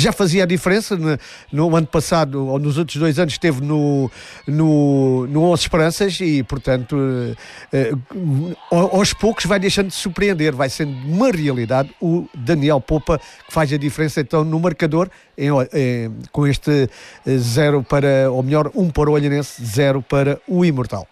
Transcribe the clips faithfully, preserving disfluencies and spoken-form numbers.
já fazia a diferença no, no ano passado, ou nos outros dois anos esteve no, no, no onze Esperanças e, portanto, eh, aos poucos vai deixando de surpreender, vai sendo uma realidade o Daniel Popa, que faz a diferença então no marcador, em, em, com este zero para, ou melhor, um para o Olhanense, zero para o Imortal.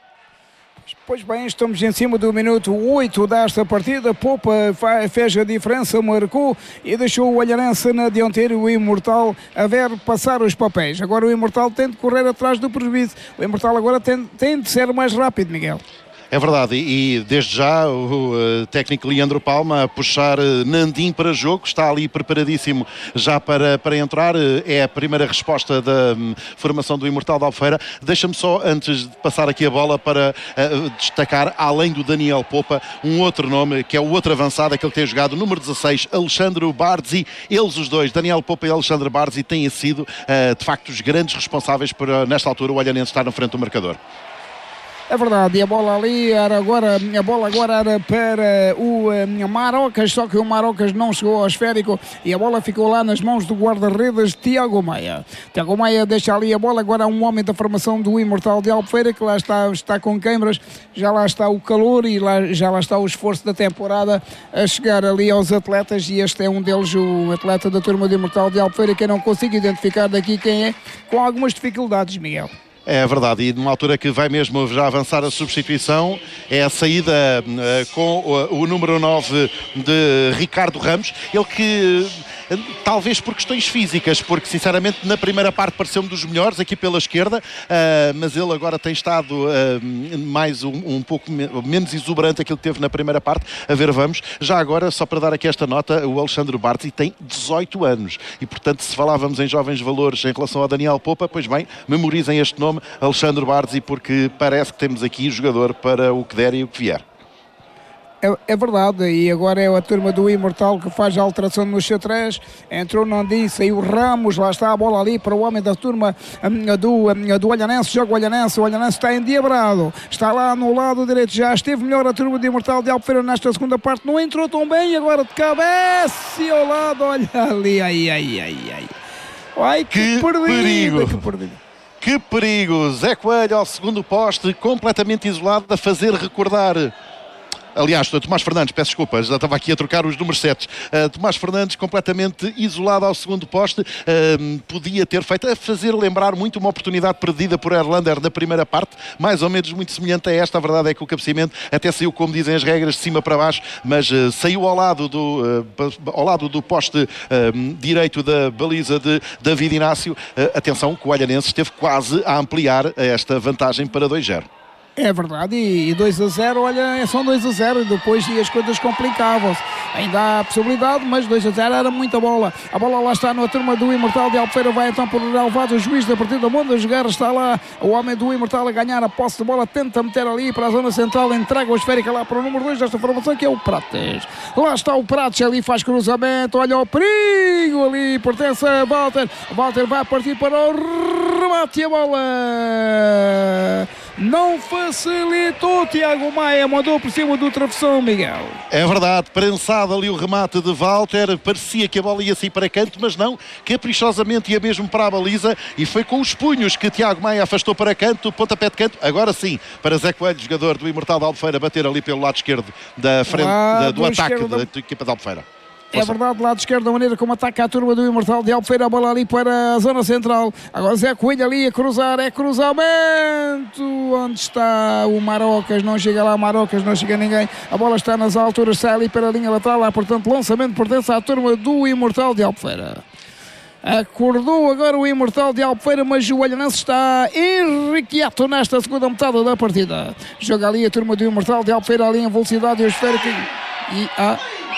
Pois bem, estamos em cima do minuto oito desta partida. Popa fez a diferença, marcou e deixou o Olhanense na dianteira, o Imortal a ver passar os papéis. Agora o Imortal tem de correr atrás do prejuízo. O Imortal agora tem, tem de ser mais rápido, Miguel. É verdade, e, e desde já o uh, técnico Leandro Palma a puxar uh, Nandim para jogo, está ali preparadíssimo já para, para entrar, uh, é a primeira resposta da um, formação do Imortal de Albufeira. Deixa-me só, antes de passar aqui a bola, para uh, destacar, além do Daniel Popa, um outro nome, que é o outro avançado, aquele que tem jogado, número dezasseis, Alexandre Barzi. Eles os dois, Daniel Popa e Alexandre Barzi, têm sido uh, de facto os grandes responsáveis por, uh, nesta altura, o Olhanense estar na frente do marcador. É verdade, e a bola ali era agora, a bola agora era para o um, Marocas, só que o Marocas não chegou ao esférico e a bola ficou lá nas mãos do guarda-redes Tiago Maia. Tiago Maia deixa ali a bola, agora um homem da formação do Imortal de Albufeira, que lá está, está com câimbras, já lá está o calor e lá, já lá está o esforço da temporada a chegar ali aos atletas, e este é um deles, o atleta da turma do Imortal de Albufeira, que eu não consigo identificar daqui quem é, com algumas dificuldades, Miguel. É verdade, e numa altura que vai mesmo já avançar a substituição, é a saída uh, com o, o número nove de Ricardo Ramos, ele que uh, talvez por questões físicas, porque sinceramente na primeira parte pareceu-me dos melhores aqui pela esquerda, uh, mas ele agora tem estado uh, mais um, um pouco me menos exuberante aquilo que teve na primeira parte. A ver, vamos. Já agora, só para dar aqui esta nota, o Alexandre Barzi tem dezoito anos e, portanto, se falávamos em jovens valores em relação ao Daniel Popa, pois bem, memorizem este nome, Alexandre Barzi, porque parece que temos aqui jogador para o que der e o que vier. É, é verdade, e agora é a turma do Imortal que faz a alteração no xadrez. Entrou Nandim, saiu Ramos, lá está a bola ali para o homem da turma um, do, um, do Olhanense, joga o Olhanense, o Olhanense está endiabrado, está lá no lado direito, já esteve melhor a turma do Imortal de Albufeira nesta segunda parte, não entrou tão bem, agora de cabeça e ao lado, olha ali, ai, ai, ai, ai. Ai, que, que perdida, perigo. que perdida. Que perigo! Zé Coelho ao segundo poste, completamente isolado, a fazer recordar... Aliás, Tomás Fernandes, peço desculpa, já estava aqui a trocar os números sete. Uh, Tomás Fernandes completamente isolado ao segundo poste, uh, podia ter feito, a fazer lembrar muito uma oportunidade perdida por Erlander na primeira parte, mais ou menos muito semelhante a esta. A verdade é que o cabeceamento até saiu, como dizem as regras, de cima para baixo, mas uh, saiu ao lado do, uh, ao lado do poste uh, direito da baliza de David Inácio. Uh, atenção que o Olhanense esteve quase a ampliar esta vantagem para dois a zero. É verdade, e dois a zero, olha, são dois a zero e depois as coisas complicavam-se. Ainda há possibilidade, mas dois a zero era muita bola. A bola lá está na turma do Imortal de Albufeira, vai então por relevado o juiz da partida, Mundo Jogar, está lá o homem do Imortal a ganhar a posse de bola, tenta meter ali para a zona central, entrega o esférica lá para o número dois desta formação, que é o Prates. Lá está o Prates, ali faz cruzamento, olha o perigo ali, pertence a Walter. Walter vai partir para o remate e a bola não facilitou. Tiago Maia mandou por cima do travessão, Miguel. É verdade, prensado ali o remate de Walter, parecia que a bola ia sair para canto, mas não, caprichosamente ia mesmo para a baliza e foi com os punhos que Tiago Maia afastou para canto, pontapé de canto, agora sim, para Zé Coelho, jogador do Imortal de Albufeira, bater ali pelo lado esquerdo da frente, da, do ataque da, da equipa de Albufeira. É verdade, lado esquerdo, da maneira como ataca a turma do Imortal de Albufeira, a bola ali para a zona central. Agora Zé Coelho ali a cruzar, é cruzamento. Onde está o Marocas? Não chega lá Marocas, não chega ninguém. A bola está nas alturas, sai ali para a linha lateral. Lá, portanto, lançamento pertence à turma do Imortal de Albufeira. Acordou agora o Imortal de Albufeira, mas o Olhanense está irrequieto nesta segunda metade da partida. Joga ali a turma do Imortal de Albufeira ali em velocidade e o esférico. E a...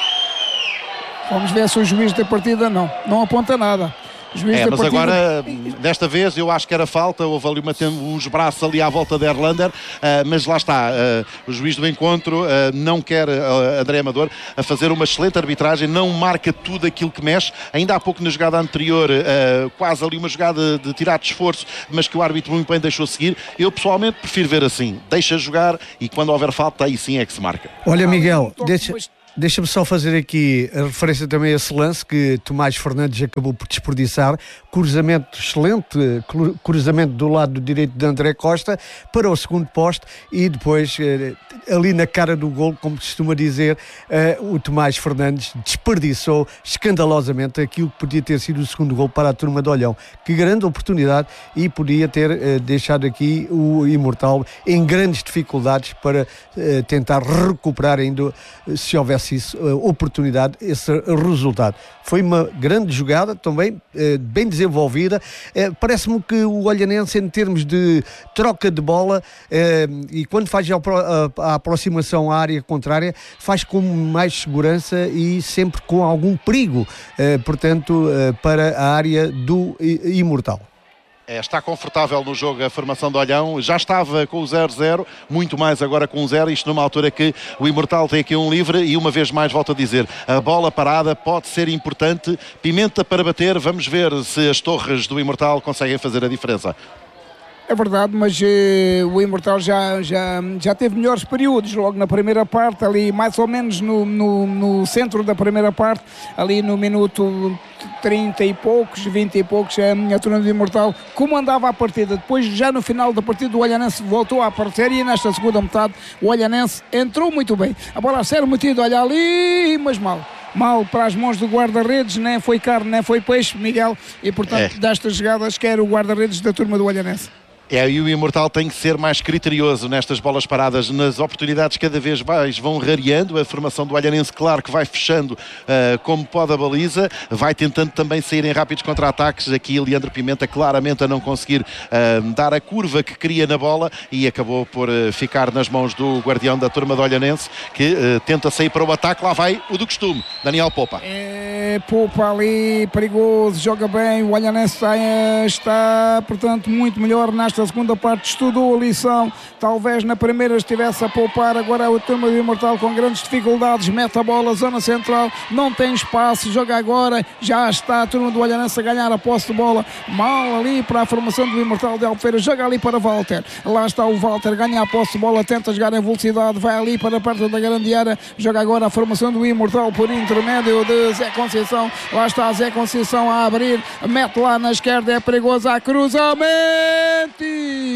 Vamos ver se o juiz da partida não, não aponta nada. É, mas partida... agora, desta vez, eu acho que era falta, houve ali uma, uns braços ali à volta de Erlander, uh, mas lá está, uh, o juiz do encontro uh, não quer, uh, André Amador, a fazer uma excelente arbitragem, não marca tudo aquilo que mexe. Ainda há pouco na jogada anterior, uh, quase ali uma jogada de tirar de esforço, mas que o árbitro muito bem deixou seguir. Eu pessoalmente prefiro ver assim, deixa jogar e quando houver falta, aí sim é que se marca. Olha, Miguel, deixa... Deixa-me só fazer aqui a referência também a esse lance que Tomás Fernandes acabou por desperdiçar. Cruzamento excelente, cruzamento do lado direito de André Costa para o segundo poste e depois ali na cara do golo, como costuma dizer, o Tomás Fernandes desperdiçou escandalosamente aquilo que podia ter sido o segundo golo para a turma de Olhão. Que grande oportunidade, e podia ter deixado aqui o Imortal em grandes dificuldades para tentar recuperar ainda, se houvesse isso, oportunidade, esse resultado. Foi uma grande jogada também, bem desenvolvida. Parece-me que o Olhanense, em termos de troca de bola, e quando faz a aproximação à área contrária, faz com mais segurança e sempre com algum perigo, portanto, para a área do Imortal. É, está confortável no jogo a formação do Olhão, já estava com o zero zero, muito mais agora com o zero, isto numa altura que o Imortal tem aqui um livre e uma vez mais volto a dizer, a bola parada pode ser importante, Pimenta para bater, vamos ver se as torres do Imortal conseguem fazer a diferença. É verdade, mas uh, o Imortal já, já, já teve melhores períodos, logo na primeira parte, ali mais ou menos no, no, no centro da primeira parte, ali no minuto trinta e poucos, vinte e poucos, a minha turma do Imortal comandava a partida. Depois, já no final da partida, o Olhanense voltou a aparecer e nesta segunda metade o Olhanense entrou muito bem. A bola a ser metida, olha ali, mas mal. Mal para as mãos do guarda-redes, nem foi carne, nem foi peixe, Miguel, e portanto, é. destas jogadas quer o guarda-redes da turma do Olhanense. É, e o Imortal tem que ser mais criterioso nestas bolas paradas, nas oportunidades cada vez mais vão rareando, a formação do Olhanense, claro que vai fechando uh, como pode a baliza, vai tentando também sair em rápidos contra-ataques, aqui Leandro Pimenta claramente a não conseguir uh, dar a curva que queria na bola e acabou por uh, ficar nas mãos do guardião da turma do Olhanense, que uh, tenta sair para o ataque, lá vai o do costume, Daniel Popa. É, Popa ali, perigoso, joga bem, o Olhanense está, está portanto muito melhor nesta a segunda parte, estudou a lição, talvez na primeira estivesse a poupar, agora a turma do Imortal com grandes dificuldades, mete a bola, zona central, não tem espaço, joga agora, já está a turma do Olhanense a ganhar a posse de bola, mal ali para a formação do Imortal de Albufeira, joga ali para Walter, lá está o Walter, ganha a posse de bola, tenta jogar em velocidade, vai ali para perto da grande área, joga agora a formação do Imortal por intermédio de Zé Conceição, lá está Zé Conceição a abrir, mete lá na esquerda, é perigoso, a cruzamento.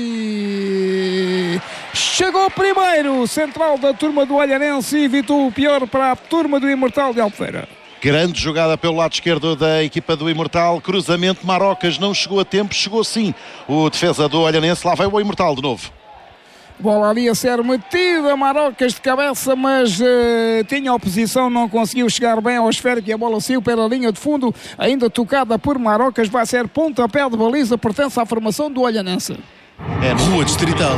Chegou primeiro, central da turma do Olhanense e evitou o pior para a turma do Imortal de Albufeira. Grande jogada pelo lado esquerdo da equipa do Imortal, cruzamento, Marocas não chegou a tempo, chegou sim o defesa do Olhanense, lá vai o Imortal de novo. Bola ali a ser metida, Marocas de cabeça, mas uh, tinha oposição, não conseguiu chegar bem ao esférico e a bola saiu pela linha de fundo, ainda tocada por Marocas, vai ser pontapé de baliza, pertence à formação do Olhanense. É Rua Distrital.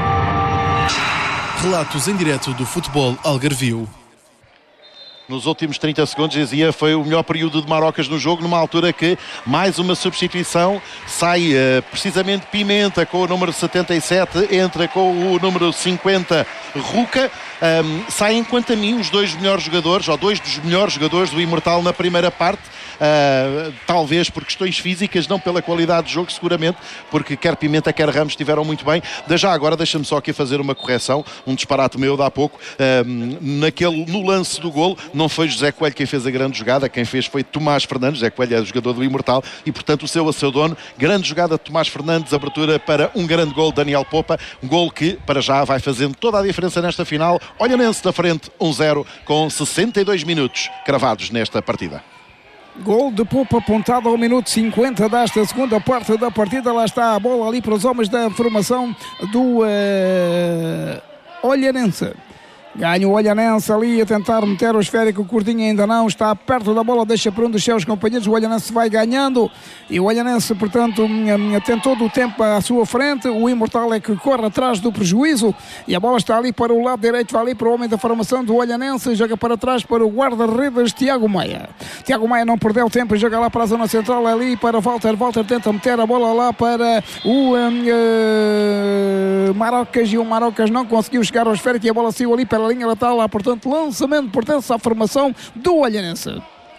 Relatos em direto do futebol algarvio. Nos últimos trinta segundos, dizia, foi o melhor período de Marocas no jogo, numa altura que mais uma substituição, sai uh, precisamente Pimenta com o número setenta e sete, entra com o número cinquenta, Ruca, um, saem quanto a mim os dois melhores jogadores, ou dois dos melhores jogadores do Imortal na primeira parte, uh, talvez por questões físicas, não pela qualidade de jogo, seguramente, porque quer Pimenta, quer Ramos estiveram muito bem. Da já agora, deixa-me só aqui fazer uma correção, um disparate meu de há pouco, um, naquele, no lance do golo, não foi José Coelho quem fez a grande jogada, quem fez foi Tomás Fernandes. José Coelho é o jogador do Imortal e, portanto, o seu a seu dono. Grande jogada de Tomás Fernandes, abertura para um grande gol de Daniel Popa, um gol que, para já, vai fazendo toda a diferença nesta final. Olhanense da frente, um zero, com sessenta e dois minutos cravados nesta partida. Gol de Popa apontado ao minuto cinquenta desta segunda parte da partida. Lá está a bola ali para os homens da formação do uh, Olhanense. Ganha o Olhanense ali a tentar meter o esférico, o Curtinho ainda não, está perto da bola, deixa para um dos seus companheiros, o Olhanense vai ganhando e o Olhanense, portanto, tem todo o tempo à sua frente, o Imortal é que corre atrás do prejuízo e a bola está ali para o lado direito, vai ali para o homem da formação do Olhanense, joga para trás para o guarda-redes Tiago Maia. Tiago Maia não perdeu tempo, joga lá para a zona central, ali para Walter, Walter tenta meter a bola lá para o um, uh, Marocas e o Marocas não conseguiu chegar ao esférico e a bola saiu ali para a linha lateral, lá, portanto, lançamento pertence à formação do Olhanense.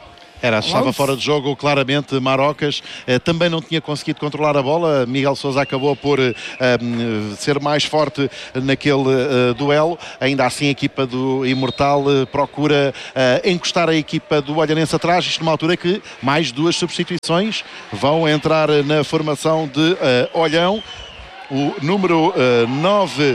Era, estava Logo. fora de jogo claramente Marocas, eh, também não tinha conseguido controlar a bola. Miguel Sousa acabou por eh, ser mais forte naquele eh, duelo. Ainda assim a equipa do Imortal eh, procura eh, encostar a equipa do Olhanense atrás, isto numa altura que mais duas substituições vão entrar na formação de eh, Olhão. O número eh, nove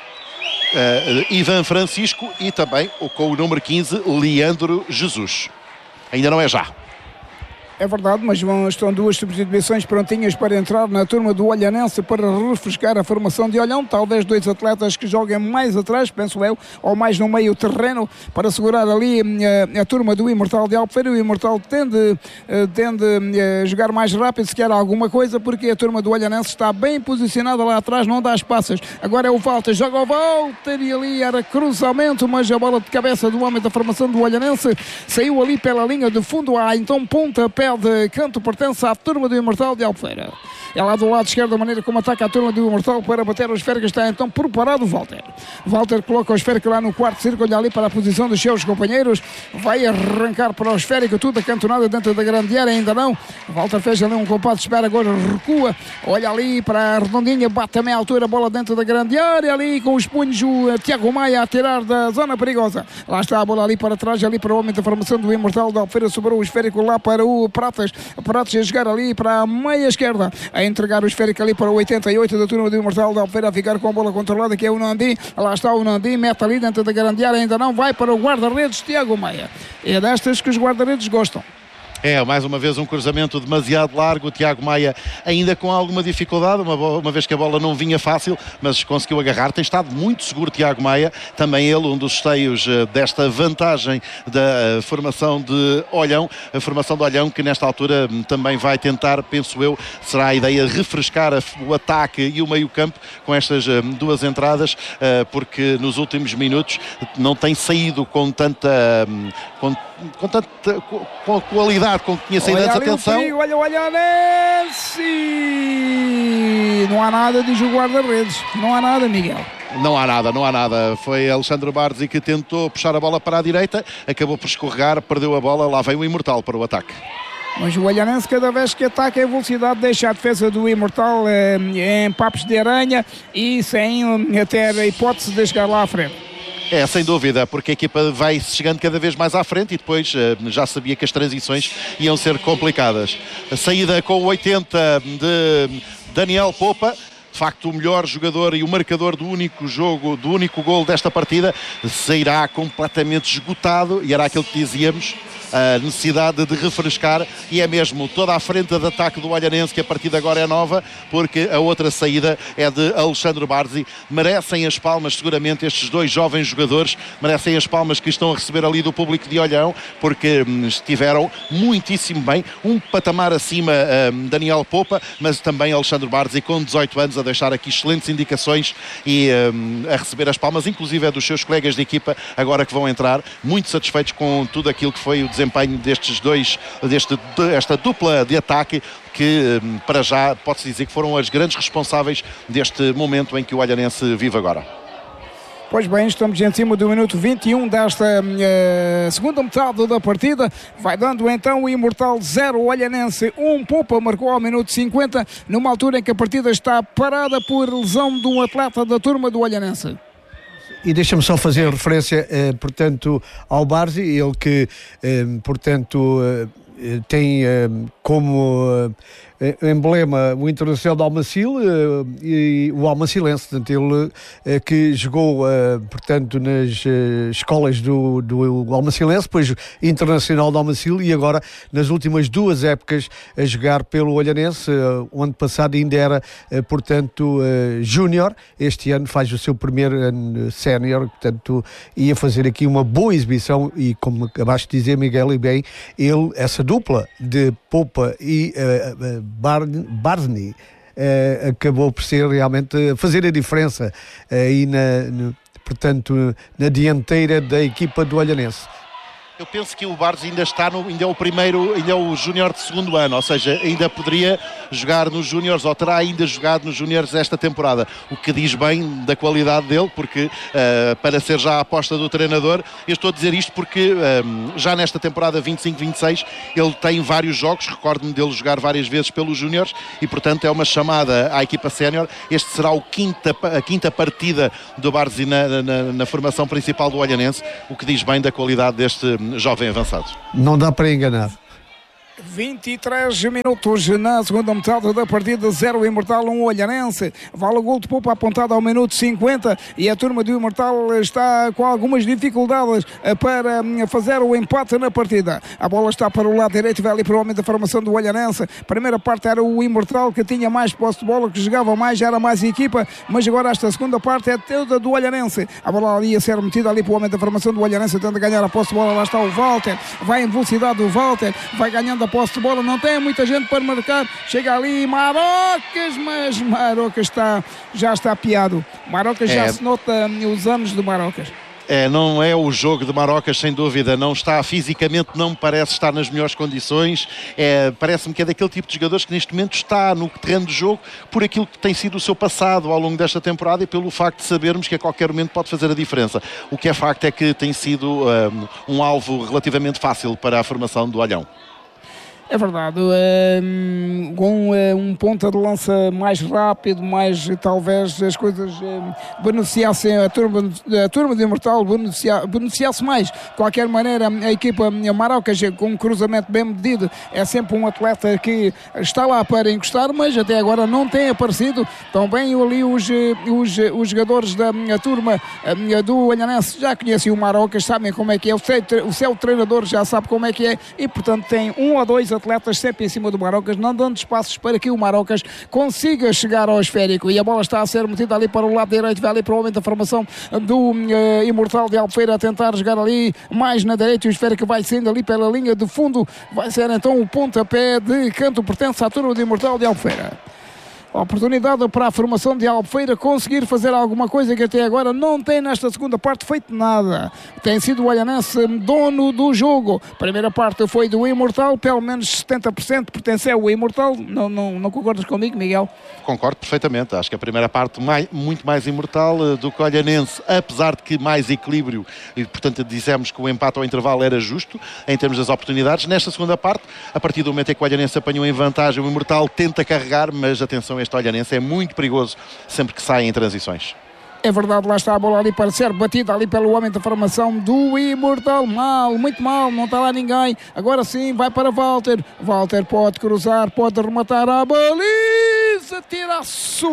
Uh, Ivan Francisco e também com o número quinze Leandro Jesus. Ainda não é já. É verdade, mas vão, estão duas substituições prontinhas para entrar na turma do Olhanense para refrescar a formação de Olhão. Talvez dois atletas que joguem mais atrás, penso eu, ou mais no meio terreno, para segurar ali a, a turma do Imortal de Albufeira. O Imortal tende, tende a jogar mais rápido, se quer alguma coisa, porque a turma do Olhanense está bem posicionada lá atrás, não dá espaços. Agora é o Walter, joga o Walter e ali era cruzamento, mas a bola de cabeça do homem da formação do Olhanense saiu ali pela linha de fundo. Há então pontapé de canto, pertence à turma do Imortal de Albufeira. É lá do lado esquerdo, da maneira como ataca a turma do Imortal para bater o esférico. Está então preparado o Walter. Walter coloca o esférico lá no quarto círculo, olha ali para a posição dos seus companheiros. Vai arrancar para o esférico, tudo acantonado dentro da grande área, ainda não. Walter fez ali um compasso de espera, agora recua. Olha ali para a redondinha, bate também à altura, a bola dentro da grande área, ali com os punhos o Tiago Maia a tirar da zona perigosa. Lá está a bola ali para trás, ali para o homem da formação do Imortal de Albufeira. Sobrou o esférico lá para o Pratas. Pratas a jogar ali para a meia esquerda, a entregar o esférico ali para o oitenta e oito da turma do Imortal de Albufeira, a ficar com a bola controlada, que é o Nandi. Lá está o Nandi, mete ali dentro da grande área, ainda não vai para o guarda-redes Tiago Maia. É destas que os guarda-redes gostam. É, mais uma vez um cruzamento demasiado largo, o Tiago Maia ainda com alguma dificuldade, uma, uma vez que a bola não vinha fácil, mas conseguiu agarrar. Tem estado muito seguro Tiago Maia, também ele um dos esteios uh, desta vantagem da uh, formação de Olhão, a formação de Olhão que nesta altura um, também vai tentar, penso eu, será a ideia refrescar a, o ataque e o meio campo com estas uh, duas entradas, uh, porque nos últimos minutos não tem saído com tanta um, com, com tanta com, com qualidade com que tinha saído antes. Atenção, perigo, olha, olha, Nancy! Não há nada, diz o guarda-redes. Não há nada, Miguel. Não há nada, não há nada. Foi Alexandre Barzi que tentou puxar a bola para a direita, acabou por escorregar, perdeu a bola, lá vem o Imortal para o ataque. Mas o Olhanense, cada vez que ataca em velocidade, deixa a defesa do Imortal eh, em papos de aranha e sem até a hipótese de chegar lá à frente. É, sem dúvida, porque a equipa vai chegando cada vez mais à frente e depois uh, já sabia que as transições iam ser complicadas. A saída com o oitenta de Daniel Popa, de facto o melhor jogador e o marcador do único jogo, do único gol desta partida, sairá completamente esgotado e era aquilo que dizíamos, a necessidade de refrescar, e é mesmo toda a frente de ataque do Olhanense que a partir de agora é nova, porque a outra saída é de Alexandre Barzi. Merecem as palmas seguramente estes dois jovens jogadores, merecem as palmas que estão a receber ali do público de Olhão, porque hum, estiveram muitíssimo bem, um patamar acima hum, Daniel Popa, mas também Alexandre Barzi com dezoito anos a deixar aqui excelentes indicações e hum, a receber as palmas, inclusive é dos seus colegas de equipa agora que vão entrar, muito satisfeitos com tudo aquilo que foi o desempenho destes dois, deste, esta dupla de ataque que para já pode-se dizer que foram as grandes responsáveis deste momento em que o Olhanense vive agora. Pois bem, estamos em cima do minuto vinte e um desta uh, segunda metade da partida. Vai dando então o Imortal zero, o Olhanense um. Popa marcou ao minuto cinquenta, numa altura em que a partida está parada por lesão de um atleta da turma do Olhanense. E deixa-me só fazer referência, eh, portanto, ao Barzi, ele que, eh, portanto, eh, tem eh, como eh, emblema o Internacional de Almacil eh, e o Almacilense, portanto, ele eh, que jogou, eh, portanto, nas eh, escolas do, do Almacilense, depois Internacional de Almacil e agora nas últimas duas épocas a jogar pelo Olhanense. Eh, o ano passado ainda era, eh, portanto, eh, júnior, este ano faz o seu primeiro ano sénior, portanto, ia fazer aqui uma boa exibição e, como acabaste de dizer, Miguel, e bem, ele, essa dupla de Popa e uh, uh, Barzni uh, acabou por ser realmente fazer a diferença aí uh, na, no, portanto, na dianteira da equipa do Olhanense. Eu penso que o Barros ainda está no, ainda é o primeiro, ainda é o júnior de segundo ano, ou seja, ainda poderia jogar nos júniores, ou terá ainda jogado nos júniores esta temporada, o que diz bem da qualidade dele, porque uh, para ser já a aposta do treinador, eu estou a dizer isto porque uh, já nesta temporada vinte e cinco vinte e seis ele tem vários jogos, recordo-me dele jogar várias vezes pelos júniores e portanto é uma chamada à equipa sénior. Este será o quinta, a quinta partida do Várzea na, na, na formação principal do Olhanense, o que diz bem da qualidade deste jovem avançado. Não dá para enganar. vinte e três minutos na segunda metade da partida, zero Imortal, um Olhanense. Vale o gol de poupa apontado ao minuto cinquenta e a turma do Imortal está com algumas dificuldades para fazer o empate na partida. A bola está para o lado direito, vai ali para o homem da formação do Olhanense. Primeira parte era o Imortal que tinha mais posse de bola, que jogava mais, já era mais equipa, mas agora esta segunda parte é toda do Olhanense. A bola ali a ser metida ali para o homem da formação do Olhanense, tenta ganhar a posse de bola. Lá está o Walter, vai em velocidade o Walter, vai ganhando a posse de bola, não tem muita gente para marcar, chega ali Marocas, mas Marocas está, já está apiado. Marocas é. Já se nota os anos do Marocas. É, não é o jogo de Marocas, sem dúvida, não está fisicamente, não me parece estar nas melhores condições, é, parece-me que é daquele tipo de jogadores que neste momento está no terreno de jogo por aquilo que tem sido o seu passado ao longo desta temporada e pelo facto de sabermos que a qualquer momento pode fazer a diferença. O que é facto é que tem sido um, um alvo relativamente fácil para a formação do Olhão. É verdade, um, com um ponta de lança mais rápido, mais talvez as coisas um, beneficiassem a turma, a turma de Imortal, beneficia, beneficiasse mais. De qualquer maneira, a equipa Marocas, com um cruzamento bem medido, é sempre um atleta que está lá para encostar, mas até agora não tem aparecido. Também ali os, os, os jogadores da turma do Olhanense já conhecem o Marocas, sabem como é que é, o seu, o seu treinador já sabe como é que é e, portanto, tem um ou dois atletas sempre em cima do Marocas, não dando espaços para que o Marocas consiga chegar ao esférico, e a bola está a ser metida ali para o lado direito, vai ali para o homem da formação do uh, Imortal de Albufeira a tentar jogar ali mais na direita, e o esférico vai saindo ali pela linha de fundo, vai ser então o pontapé de canto, pertence à turma do Imortal de Albufeira. Oportunidade para a formação de Albufeira conseguir fazer alguma coisa que até agora não tem nesta segunda parte feito nada. Tem sido o Olhanense dono do jogo. Primeira parte foi do Imortal, pelo menos setenta por cento pertence ao Imortal. Não, não, não concordas comigo, Miguel? Concordo perfeitamente. Acho que a primeira parte mais, muito mais Imortal do que o Olhanense, apesar de que mais equilíbrio, e portanto dissemos que o empate ao intervalo era justo em termos das oportunidades. Nesta segunda parte, a partir do momento em que o Olhanense apanhou em vantagem, o Imortal tenta carregar, mas atenção, este Olhanense é muito perigoso sempre que sai em transições. É verdade, lá está a bola ali para ser batida ali pelo homem da formação do Imortal. Mal, muito mal, não está lá ninguém. Agora sim, vai para Walter. Walter pode cruzar, pode rematar a baliza. Tiraço!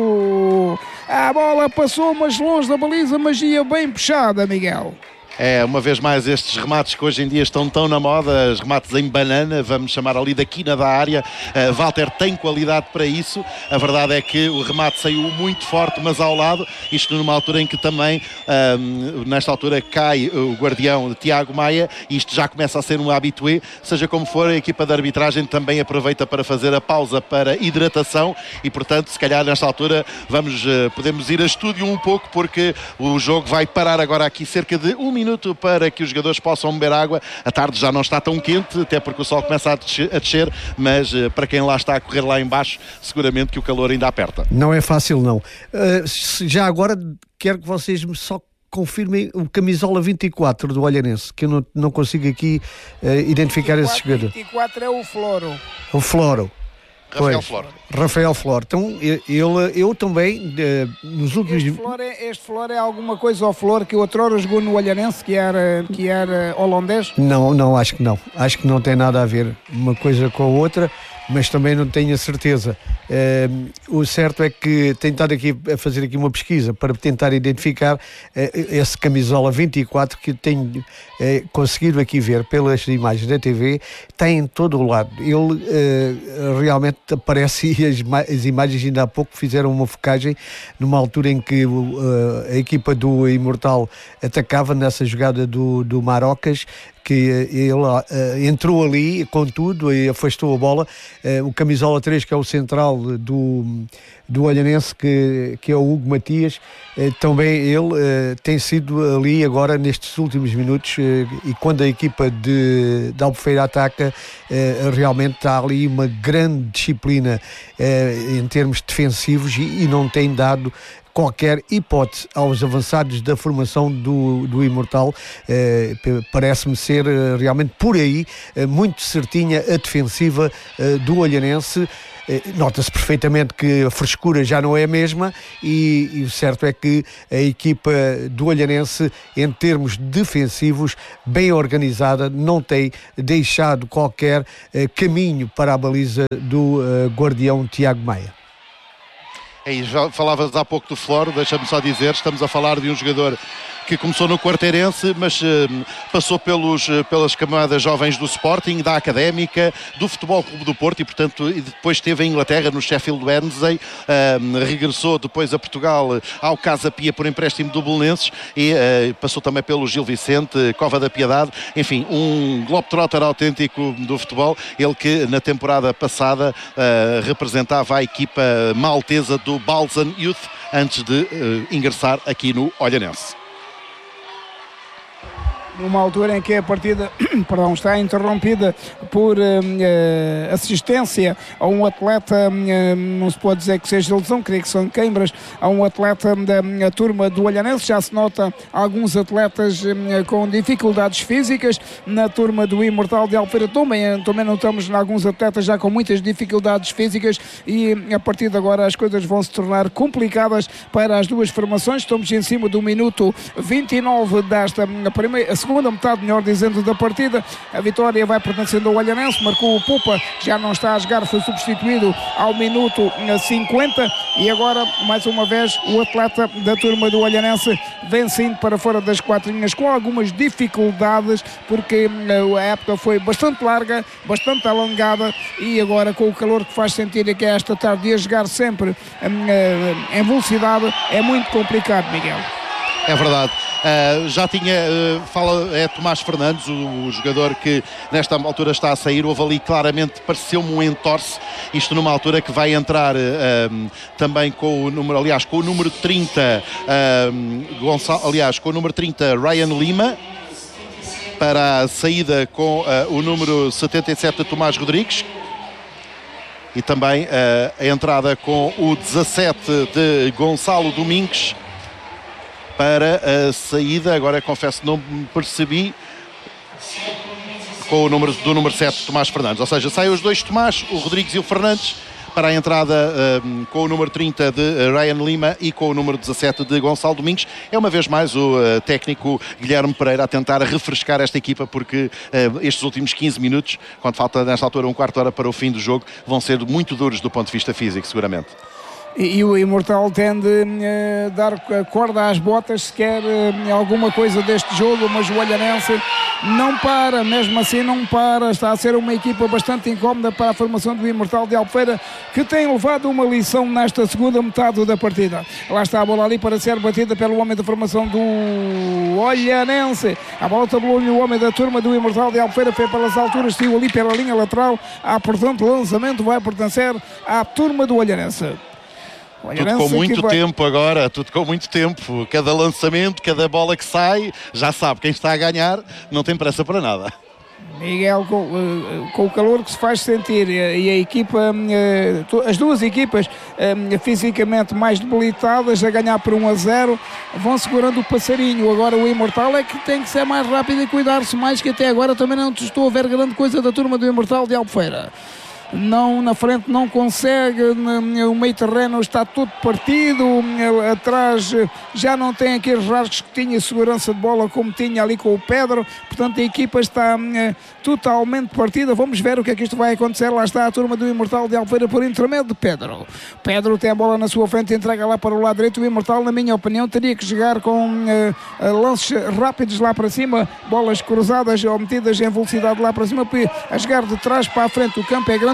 A bola passou mais longe da baliza, mas ia bem puxada, Miguel. É, uma vez mais, estes remates que hoje em dia estão tão na moda, os remates em banana, vamos chamar ali da quina da área. Uh, Walter tem qualidade para isso. A verdade é que o remate saiu muito forte, mas ao lado, isto numa altura em que também, uh, nesta altura, cai o guardião Tiago Maia, e isto já começa a ser um habitué. Seja como for, a equipa de arbitragem também aproveita para fazer a pausa para hidratação e, portanto, se calhar nesta altura vamos, uh, podemos ir a estúdio um pouco, porque o jogo vai parar agora aqui cerca de um minuto para que os jogadores possam beber água. A tarde já não está tão quente, até porque o sol começa a descer, a descer, mas uh, para quem lá está a correr lá em baixo, seguramente que o calor ainda aperta. Não é fácil, não. Uh, já agora quero que vocês me só confirmem o camisola vinte e quatro do Olhanense, que eu não, não consigo aqui uh, identificar vinte e quatro, esse jogador. vinte e quatro é o Floro. O Floro. Rafael pois, Flor. Rafael Flor. Então, ele, eu também, de, nos últimos... Este Flor, é, este Flor é alguma coisa ao Flor que o outrora jogou no Olhanense, que era, que era holandês? Não, não, acho que não. Acho que não tem nada a ver uma coisa com a outra, mas também não tenho a certeza. Uh, o certo é que tenho estado aqui a fazer aqui uma pesquisa para tentar identificar uh, esse camisola vinte e quatro que tenho uh, conseguido aqui ver pelas imagens da T V, tem em todo o lado. Ele uh, realmente aparece, e as, as imagens ainda há pouco fizeram uma focagem numa altura em que uh, a equipa do Imortal atacava nessa jogada do, do Marocas, que ele uh, entrou ali com tudo e afastou a bola. Uh, o camisola três, que é o central do, do Olhanense, que, que é o Hugo Matias, uh, também ele uh, tem sido ali agora nestes últimos minutos, uh, e quando a equipa de, de Albufeira ataca, uh, realmente está ali uma grande disciplina uh, em termos defensivos e, e não tem dado qualquer hipótese aos avançados da formação do, do Imortal. Eh, parece-me ser eh, realmente por aí eh, muito certinha a defensiva eh, do Olhanense. Eh, nota-se perfeitamente que a frescura já não é a mesma e, e o certo é que a equipa do Olhanense, em termos defensivos, bem organizada, não tem deixado qualquer eh, caminho para a baliza do eh, guardião Tiago Maia. E já falavas há pouco do Floro, deixa-me só dizer, estamos a falar de um jogador que começou no Quarteirense, mas uh, passou pelos, uh, pelas camadas jovens do Sporting, da Académica, do Futebol Clube do Porto e, portanto, e depois esteve em Inglaterra, no Sheffield Wednesday, uh, regressou depois a Portugal ao Casa Pia por empréstimo do Belenenses e uh, passou também pelo Gil Vicente, Cova da Piedade, enfim, um globetrotter autêntico do futebol, ele que na temporada passada uh, representava a equipa maltesa do Balzan Youth antes de uh, ingressar aqui no Olhanense. Numa altura em que a partida perdão, está interrompida por uh, uh, assistência a um atleta, uh, não se pode dizer que seja lesão, creio que são queimbras, a um atleta da uh, turma do Olhanense. Já se nota alguns atletas uh, com dificuldades físicas. Na turma do Imortal de Albufeira também, também notamos alguns atletas já com muitas dificuldades físicas e a partir de agora as coisas vão se tornar complicadas para as duas formações. Estamos em cima do minuto vinte e nove desta primeira, segunda metade, melhor dizendo, da partida. A vitória vai pertencendo ao Olhanense, marcou o Pupa, já não está a jogar, foi substituído ao minuto cinquenta e agora, mais uma vez, o atleta da turma do Olhanense vem sim para fora das quatro linhas com algumas dificuldades, porque a época foi bastante larga, bastante alongada e agora com o calor que faz sentir que esta tarde a jogar sempre em velocidade é muito complicado, Miguel. É verdade. Uh, já tinha, uh, fala, é Tomás Fernandes, o, o jogador que nesta altura está a sair. Houve ali claramente, pareceu-me um entorce, isto numa altura que vai entrar uh, também com o número, aliás, com o número trinta, uh, Gonçalo, aliás, com o número trinta, Ryan Lima, para a saída com uh, o número setenta e sete, Tomás Rodrigues. E também uh, a entrada com o dezassete de Gonçalo Domingues para a saída, agora confesso não me percebi, com o número, do número sete, Tomás Fernandes. Ou seja, saem os dois Tomás, o Rodrigues e o Fernandes, para a entrada um, com o número trinta de Ryan Lima e com o número dezassete de Gonçalo Domingues. É uma vez mais o uh, técnico Guilherme Pereira a tentar refrescar esta equipa, porque uh, estes últimos quinze minutos, quando falta nesta altura um quarto de hora para o fim do jogo, vão ser muito duros do ponto de vista físico, seguramente. E, e o Imortal tende a uh, dar corda às botas se quer uh, alguma coisa deste jogo, mas o Olhanense não para, mesmo assim não para. Está a ser uma equipa bastante incómoda para a formação do Imortal de Albufeira, que tem levado uma lição nesta segunda metade da partida. Lá está a bola ali para ser batida pelo homem da formação do Olhanense. A bola tabulou-lhe o homem da turma do Imortal de Albufeira, foi pelas alturas, saiu ali pela linha lateral. Há, portanto, o lançamento vai pertencer à turma do Olhanense. Tudo com muito vai... tempo agora, tudo com muito tempo. Cada lançamento, cada bola que sai, já sabe, quem está a ganhar não tem pressa para nada. Miguel, com, uh, com o calor que se faz sentir e a equipa, uh, as duas equipas uh, fisicamente mais debilitadas, a ganhar por um a zero, vão segurando o passarinho. Agora o Imortal é que tem que ser mais rápido e cuidar-se mais, que até agora também não estou a ver grande coisa da turma do Imortal de Albufeira. Não, na frente não consegue, o meio terreno está todo partido, atrás já não tem aqueles rasgos que tinha segurança de bola como tinha ali com o Pedro, portanto a equipa está uh, totalmente partida. Vamos ver o que é que isto vai acontecer. Lá está a turma do Imortal de Albufeira por intermédio de Pedro. Pedro tem a bola na sua frente, entrega lá para o lado direito. O Imortal, na minha opinião, teria que jogar com uh, lances rápidos lá para cima, bolas cruzadas ou metidas em velocidade lá para cima, a jogar de trás para a frente. O campo é grande,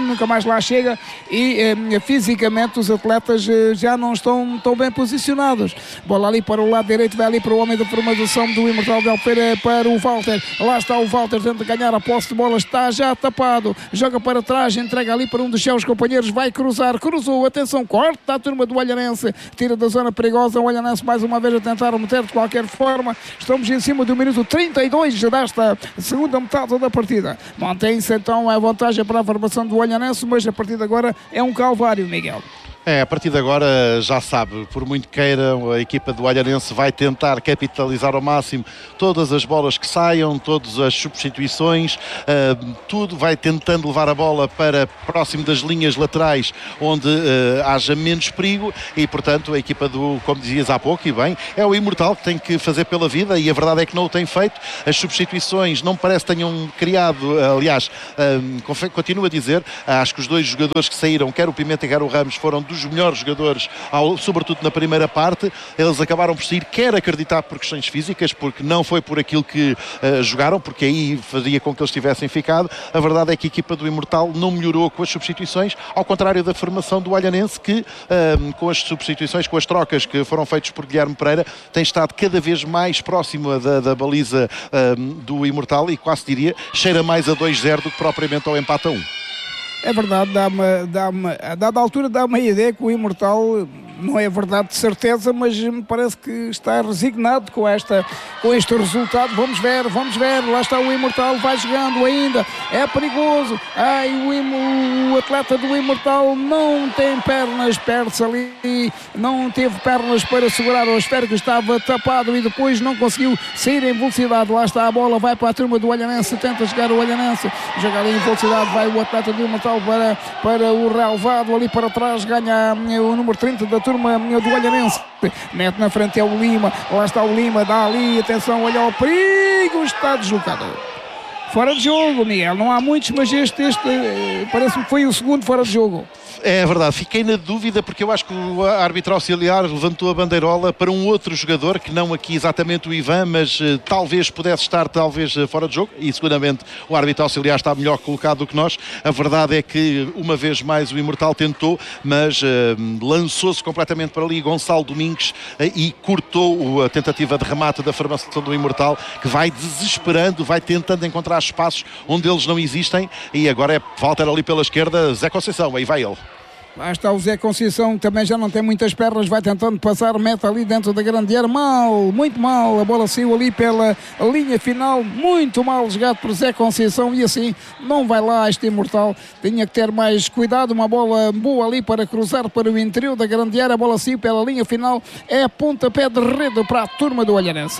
nunca mais lá chega e eh, fisicamente os atletas eh, já não estão tão bem posicionados. Bola ali para o lado direito, vai ali para o homem da formação do Imortal de Albufeira, para o Walter. Lá está o Walter, tenta ganhar a posse de bola, está já tapado, joga para trás, entrega ali para um dos seus companheiros, vai cruzar, cruzou, atenção, corta a turma do Olhanense, tira da zona perigosa, o Olhanense mais uma vez a tentar meter de qualquer forma. Estamos em cima do minuto trinta e dois desta segunda metade da partida. Mantém-se então a vantagem para a formação do Olhanense, mas a partir de agora é um calvário, Miguel. É, a partir de agora já sabe, por muito queira, a equipa do Olhanense vai tentar capitalizar ao máximo todas as bolas que saiam, todas as substituições, uh, tudo vai tentando levar a bola para próximo das linhas laterais, onde uh, haja menos perigo e, portanto, a equipa do, como dizias há pouco, e bem, é o Imortal que tem que fazer pela vida e a verdade é que não o tem feito. As substituições não parece que tenham criado, aliás, uh, continuo a dizer, acho que os dois jogadores que saíram, quer o Pimenta quer o Ramos, foram dos os melhores jogadores, ao, sobretudo na primeira parte. Eles acabaram por sair, quer acreditar por questões físicas, porque não foi por aquilo que uh, jogaram, porque aí fazia com que eles tivessem ficado. A verdade é que a equipa do Imortal não melhorou com as substituições, ao contrário da formação do Olhanense, que uh, com as substituições, com as trocas que foram feitas por Guilherme Pereira, tem estado cada vez mais próximo da, da baliza uh, do Imortal e quase diria, cheira mais a dois zero do que propriamente ao empate a um. É verdade, dá-me, dá-me, a dada altura dá-me a ideia que o Imortal, não é verdade de certeza, mas me parece que está resignado com, esta, com este resultado. Vamos ver, vamos ver, lá está o Imortal, vai jogando ainda, é perigoso. Ai, o, Im, o atleta do Imortal não tem pernas, perde-se ali, não teve pernas para segurar o esférico, estava tapado e depois não conseguiu sair em velocidade. Lá está a bola, vai para a turma do Olhanense, tenta chegar o Olhanense, joga ali em velocidade, vai o atleta do Imortal para, para o relevado, ali para trás, ganha o número trinta da turma do Olhanense, mete na frente é o Lima, lá está o Lima, dá ali, atenção, olha o perigo, está deslocado. Fora de jogo, Miguel, não há muitos, mas este, este parece-me que foi o segundo fora de jogo. É verdade, fiquei na dúvida porque eu acho que o árbitro auxiliar levantou a bandeirola para um outro jogador, que não aqui exatamente o Ivan, mas uh, talvez pudesse estar talvez uh, fora de jogo, e seguramente o árbitro auxiliar está melhor colocado do que nós. A verdade é que uma vez mais o Imortal tentou, mas uh, lançou-se completamente para ali Gonçalo Domingues uh, e cortou a tentativa de remate da formação do Imortal, que vai desesperando, vai tentando encontrar espaços onde eles não existem, e agora é Walter ali pela esquerda, Zé Conceição, aí vai ele. Lá está o Zé Conceição, que também já não tem muitas pernas, vai tentando passar, mete ali dentro da grande área, mal, muito mal, a bola saiu ali pela linha final, muito mal jogado por Zé Conceição e assim não vai lá este Imortal, tinha que ter mais cuidado, uma bola boa ali para cruzar para o interior da grande área, a bola saiu pela linha final, é pontapé de rede para a turma do Olhanense.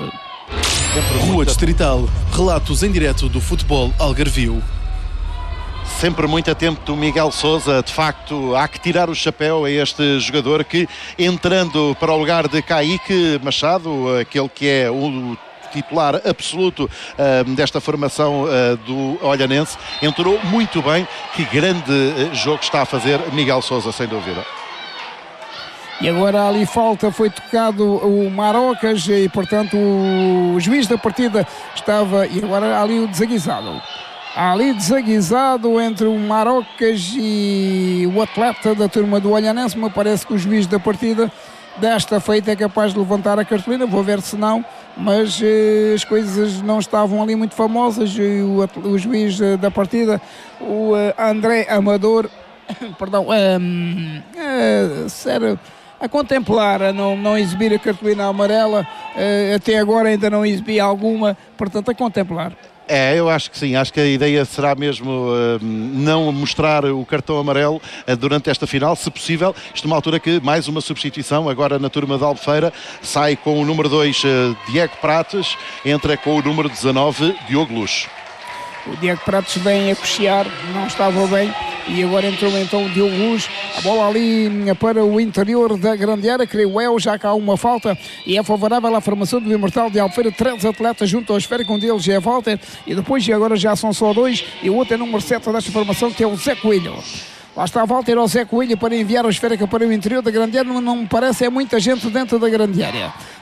Rua Distrital, relatos em direto do futebol algarvio. Sempre muito atento do Miguel Sousa, de facto há que tirar o chapéu a este jogador que, entrando para o lugar de Kaique Machado, aquele que é o titular absoluto uh, desta formação uh, do Olhanense, entrou muito bem. Que grande uh, jogo está a fazer Miguel Sousa, sem dúvida. E agora ali falta, foi tocado o Marocas e portanto o juiz da partida estava, e agora ali o desaguisado. Ali desaguisado entre o Marocas e o atleta da turma do Olhanense. Me parece que o juiz da partida desta feita é capaz de levantar a cartolina, vou ver se não, mas eh, as coisas não estavam ali muito famosas. E o, o juiz eh, da partida, o eh, André Amador, perdão, eh, eh, sério, a contemplar, a não, não exibir a cartolina amarela, eh, até agora ainda não exibi alguma, portanto a contemplar. É, eu acho que sim, acho que a ideia será mesmo uh, não mostrar o cartão amarelo uh, durante esta final, se possível. Isto numa altura que mais uma substituição, agora na turma de Albufeira, sai com o número dois uh, Diego Prates, entra com o número dezanove Diogo Luz. O Diego Prates vem a cochear, não estava bem, e agora entrou então o Diogo Luz, a bola ali para o interior da grande área, creio eu, já que há uma falta, e é favorável à formação do Imortal de Albufeira, três atletas junto ao esférico, um deles é Walter, e depois e agora já são só dois, e o outro é número sete desta formação, que é o Zé Coelho. Lá está Walter ao Zé Coelho para enviar o esférico para o interior da grande área, não, não me parece, é muita gente dentro da grande área.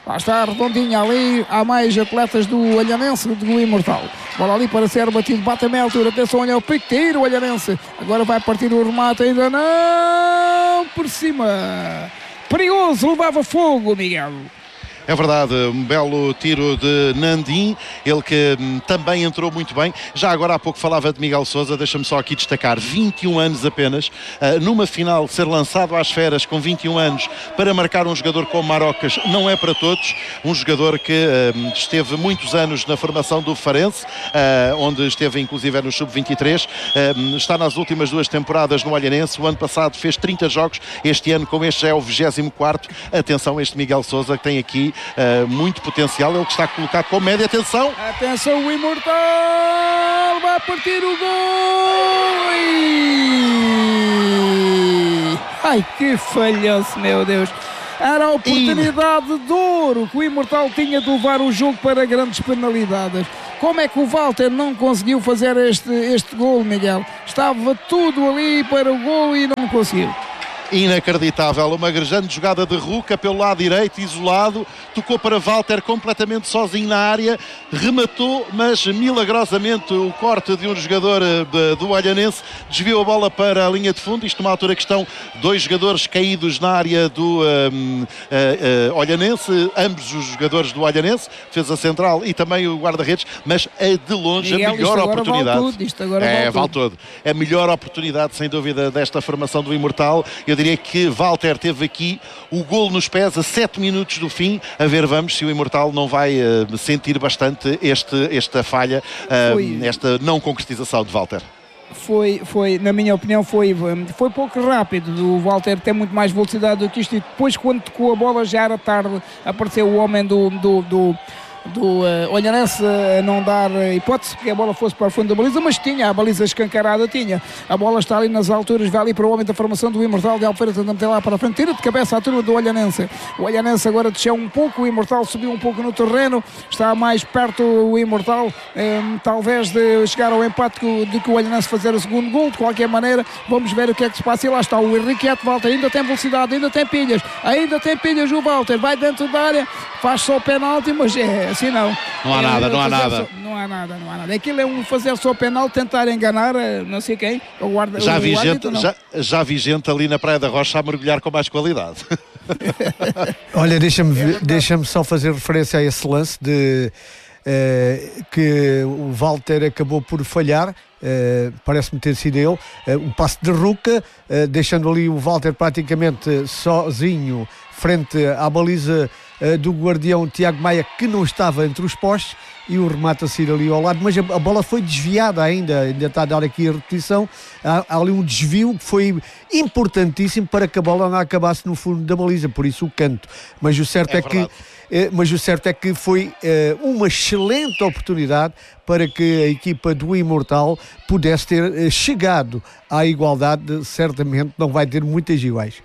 Lá está, redondinha ali. Há mais atletas do Olhanense, do Imortal. Bola ali para ser batido. Bate a meia altura. Atenção, olha o pique. Tira o Olhanense. Agora vai partir o remate. Ainda não. Por cima. Perigoso. Levava fogo, Miguel. É verdade, um belo tiro de Nandim, ele que hum, também entrou muito bem. Já agora há pouco falava de Miguel Sousa, deixa-me só aqui destacar, vinte e um anos apenas, uh, numa final ser lançado às feras com vinte e um anos para marcar um jogador como Marocas não é para todos, um jogador que uh, esteve muitos anos na formação do Farense, uh, onde esteve inclusive no sub vinte e três, uh, está nas últimas duas temporadas no Olhanense, o ano passado fez trinta jogos, este ano com este já é o vigésimo quarto, atenção a este Miguel Sousa que tem aqui Uh, muito potencial, ele que está colocado com média, atenção atenção, o Imortal vai partir o gol e... ai que falhanço, meu Deus, era a oportunidade e... de ouro que o Imortal tinha de levar o jogo para grandes penalidades. Como é que o Walter não conseguiu fazer este, este gol, Miguel? Estava tudo ali para o gol e não conseguiu. Inacreditável, uma grande jogada de Ruca pelo lado direito, isolado, tocou para Walter completamente sozinho na área, rematou, mas milagrosamente o corte de um jogador de, do Olhanense desviou a bola para a linha de fundo. Isto numa altura que estão dois jogadores caídos na área do um, uh, uh, Olhanense, ambos os jogadores do Olhanense, defesa central e também o guarda-redes, mas é de longe Miguel, a melhor oportunidade. Vale tudo, isto agora é, vale, vale todo. A melhor oportunidade, sem dúvida, desta formação do Imortal. Eu diria que Walter teve aqui o golo nos pés a sete minutos do fim. A ver, vamos se o Imortal não vai uh, sentir bastante este, esta falha, uh, esta não concretização de Walter. Foi, foi, na minha opinião, foi, foi pouco rápido. O Walter tem muito mais velocidade do que isto. E depois, quando tocou a bola, já era tarde. Apareceu o homem do... do, do do uh, Olhanense a uh, não dar uh, hipótese que a bola fosse para o fundo da baliza, mas tinha a baliza escancarada, tinha a bola está ali nas alturas, vai ali para o homem da formação do Imortal de Albufeira, tentando meter lá para a frente, tira de cabeça a turma do Olhanense. O Olhanense agora desceu um pouco, o Imortal subiu um pouco no terreno, está mais perto o Imortal um, talvez de chegar ao empate do que o Olhanense fazer o segundo gol. De qualquer maneira, vamos ver o que é que se passa. E lá está o Henriquete, Walter ainda tem velocidade, ainda tem pilhas, ainda tem pilhas o Walter, vai dentro da área, faz só o penalti, mas é assim não. Não há nada, não há nada. Só, não há nada, não há nada. Aquilo é um fazer só penal, tentar enganar não sei quem. O guarda, já, o vi árbitro, gente, já, já vi gente ali na Praia da Rocha a mergulhar com mais qualidade. Olha, deixa-me é deixa-me só fazer referência a esse lance de uh, que o Walter acabou por falhar. Uh, parece-me ter sido ele, uh, um passe de Ruca, uh, deixando ali o Walter praticamente sozinho frente à baliza uh, do guardião Tiago Maia, que não estava entre os postes, e o remate a sair ali ao lado, mas a, a bola foi desviada ainda, ainda está a dar aqui a repetição. Há, há ali um desvio que foi importantíssimo para que a bola não acabasse no fundo da baliza, por isso o canto, mas o certo é, é que mas o certo é que foi uh, uma excelente oportunidade para que a equipa do Imortal pudesse ter uh, chegado à igualdade. Certamente não vai ter muitas iguais.